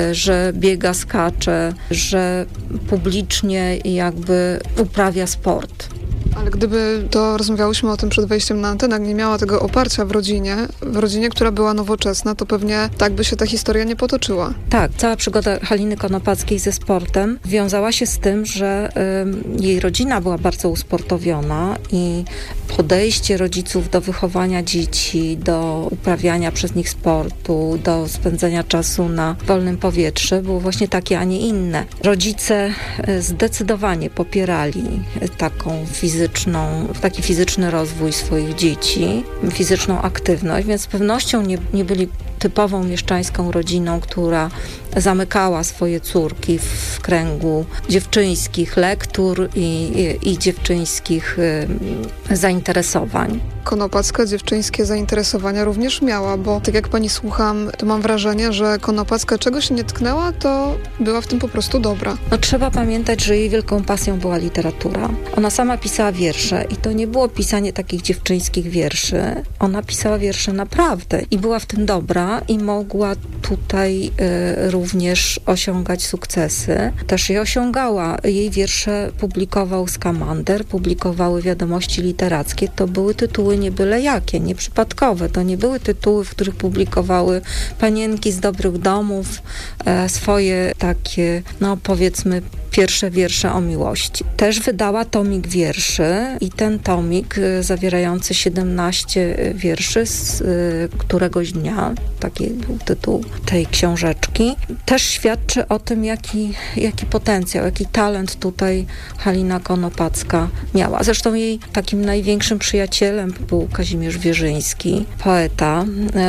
że biega, skacze, że publicznie jakby uprawia sport. Ale gdyby to rozmawiałyśmy o tym przed wejściem na antenę, nie miała tego oparcia w rodzinie, w rodzinie, która była nowoczesna, to pewnie tak by się ta historia nie potoczyła. Tak, cała przygoda Haliny Konopackiej ze sportem wiązała się z tym, że y, jej rodzina była bardzo usportowiona i podejście rodziców do wychowania dzieci, do uprawiania przez nich sportu, do spędzania czasu na wolnym powietrzu było właśnie takie, a nie inne. Rodzice y, zdecydowanie popierali taką fizyczną taki fizyczny rozwój swoich dzieci, fizyczną aktywność, więc z pewnością nie, nie byli typową mieszczańską rodziną, która zamykała swoje córki w kręgu dziewczyńskich lektur i, i, i dziewczyńskich y, zainteresowań. Konopacka dziewczyńskie zainteresowania również miała, bo tak jak pani słucham, to mam wrażenie, że Konopacka czego się nie tknęła, to była w tym po prostu dobra. No, trzeba pamiętać, że jej wielką pasją była literatura. Ona sama pisała wiersze i to nie było pisanie takich dziewczyńskich wierszy. Ona pisała wiersze naprawdę i była w tym dobra i mogła tutaj y, również osiągać sukcesy. Też je osiągała. Jej wiersze publikował Skamander, publikowały Wiadomości Literackie. To były tytuły nie byle jakie, nieprzypadkowe. To nie były tytuły, w których publikowały panienki z dobrych domów e, swoje takie, no powiedzmy, pierwsze wiersze o miłości. Też wydała tomik wierszy i ten tomik zawierający siedemnaście wierszy z któregoś dnia, taki był tytuł tej książeczki, też świadczy o tym, jaki, jaki potencjał, jaki talent tutaj Halina Konopacka miała. Zresztą jej takim największym przyjacielem był Kazimierz Wierzyński, poeta,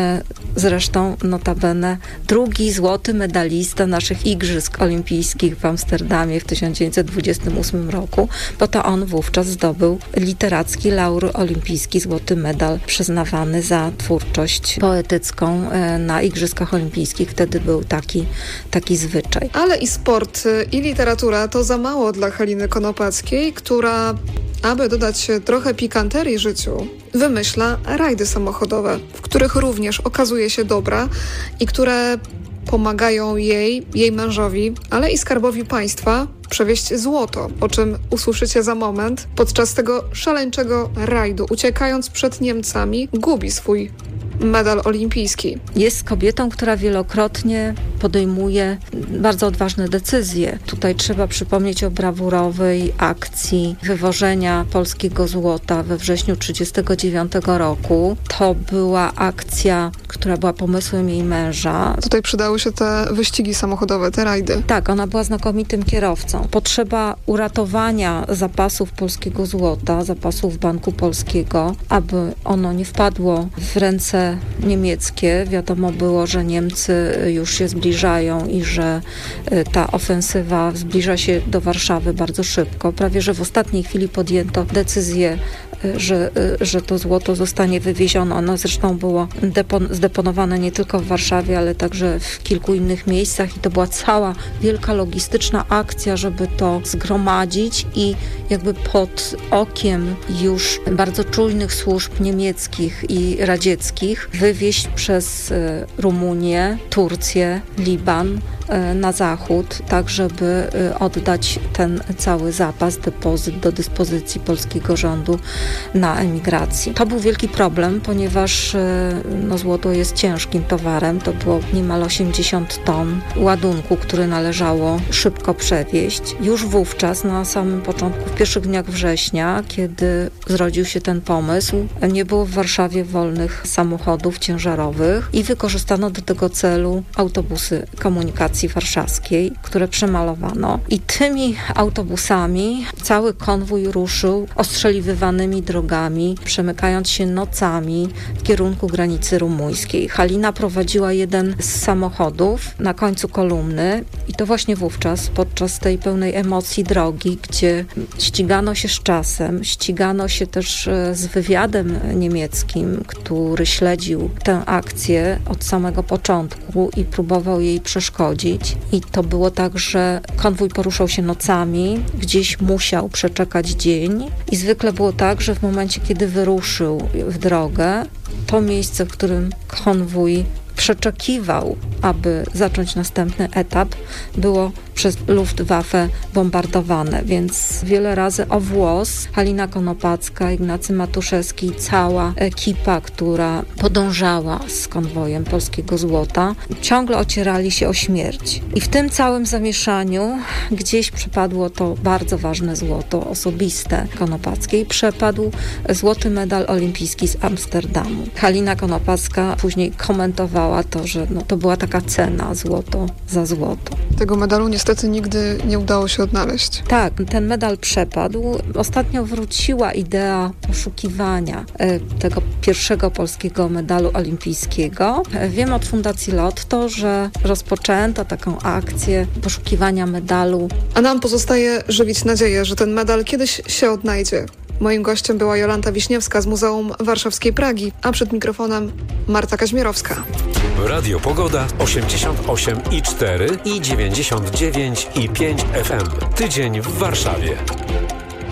zresztą notabene drugi złoty medalista naszych Igrzysk Olimpijskich w Amsterdamie w tysiąc dziewięćset dwudziestym ósmym roku, bo to on wówczas zdobył literacki laur olimpijski, złoty medal przyznawany za twórczość poetycką na Igrzyskach Olimpijskich. Wtedy był taki, taki zwyczaj. Ale i sport, i literatura to za mało dla Haliny Konopackiej, która, aby dodać trochę pikanterii życiu, wymyśla rajdy samochodowe, w których również okazuje się dobra i które pomagają jej, jej mężowi, ale i skarbowi państwa przewieźć złoto, o czym usłyszycie za moment. Podczas tego szaleńczego rajdu, uciekając przed Niemcami, gubi swój medal olimpijski. Jest kobietą, która wielokrotnie podejmuje bardzo odważne decyzje. Tutaj trzeba przypomnieć o brawurowej akcji wywożenia polskiego złota we wrześniu tysiąc dziewięćset trzydziestego dziewiątego roku. To była akcja, która była pomysłem jej męża. Tutaj przydały się te wyścigi samochodowe, te rajdy. Tak, ona była znakomitym kierowcą. Potrzeba uratowania zapasów polskiego złota, zapasów Banku Polskiego, aby ono nie wpadło w ręce niemieckie. Wiadomo było, że Niemcy już się zbliżają i że ta ofensywa zbliża się do Warszawy bardzo szybko. Prawie że w ostatniej chwili podjęto decyzję, że, że to złoto zostanie wywiezione. Ono zresztą było depon- zdeponowane nie tylko w Warszawie, ale także w kilku innych miejscach i to była cała wielka logistyczna akcja, żeby to zgromadzić i jakby pod okiem już bardzo czujnych służb niemieckich i radzieckich wywieźć przez Rumunię, Turcję, Liban na zachód, tak żeby oddać ten cały zapas, depozyt do dyspozycji polskiego rządu na emigracji. To był wielki problem, ponieważ no, złoto jest ciężkim towarem. To było niemal osiemdziesiąt ton ładunku, który należało szybko przewieźć. Już wówczas, na samym początku, w pierwszych dniach września, kiedy zrodził się ten pomysł, nie było w Warszawie wolnych samochodów ciężarowych i wykorzystano do tego celu autobusy komunikacji warszawskiej, które przemalowano. I tymi autobusami cały konwój ruszył ostrzeliwywanymi drogami, przemykając się nocami w kierunku granicy rumuńskiej. Halina prowadziła jeden z samochodów na końcu kolumny i to właśnie wówczas, podczas tej pełnej emocji drogi, gdzie ścigano się z czasem, ścigano się też z wywiadem niemieckim, który śledził tę akcję od samego początku i próbował jej przeszkodzić. I to było tak, że konwój poruszał się nocami, gdzieś musiał przeczekać dzień i zwykle było tak, że w momencie, kiedy wyruszył w drogę, to miejsce, w którym konwój przeczekiwał, aby zacząć następny etap, było przez Luftwaffe bombardowane, więc wiele razy o włos Halina Konopacka, Ignacy Matuszewski i cała ekipa, która podążała z konwojem polskiego złota, ciągle ocierali się o śmierć. I w tym całym zamieszaniu gdzieś przepadło to bardzo ważne złoto osobiste Konopackiej. Przepadł złoty medal olimpijski z Amsterdamu. Halina Konopacka później komentowała to, że no, to była taka cena, złoto za złoto. Tego medalu niestety nigdy nie udało się odnaleźć. Tak, ten medal przepadł. Ostatnio wróciła idea poszukiwania e, tego pierwszego polskiego medalu olimpijskiego. E, wiem od Fundacji Lotto, że rozpoczęto taką akcję poszukiwania medalu. A nam pozostaje żywić nadzieję, że ten medal kiedyś się odnajdzie. Moim gościem była Jolanta Wiśniewska z Muzeum Warszawskiej Pragi, a przed mikrofonem Marta Kaźmierowska. Radio Pogoda osiemdziesiąt osiem i cztery i dziewięćdziesiąt dziewięć i pięć F M. Tydzień w Warszawie.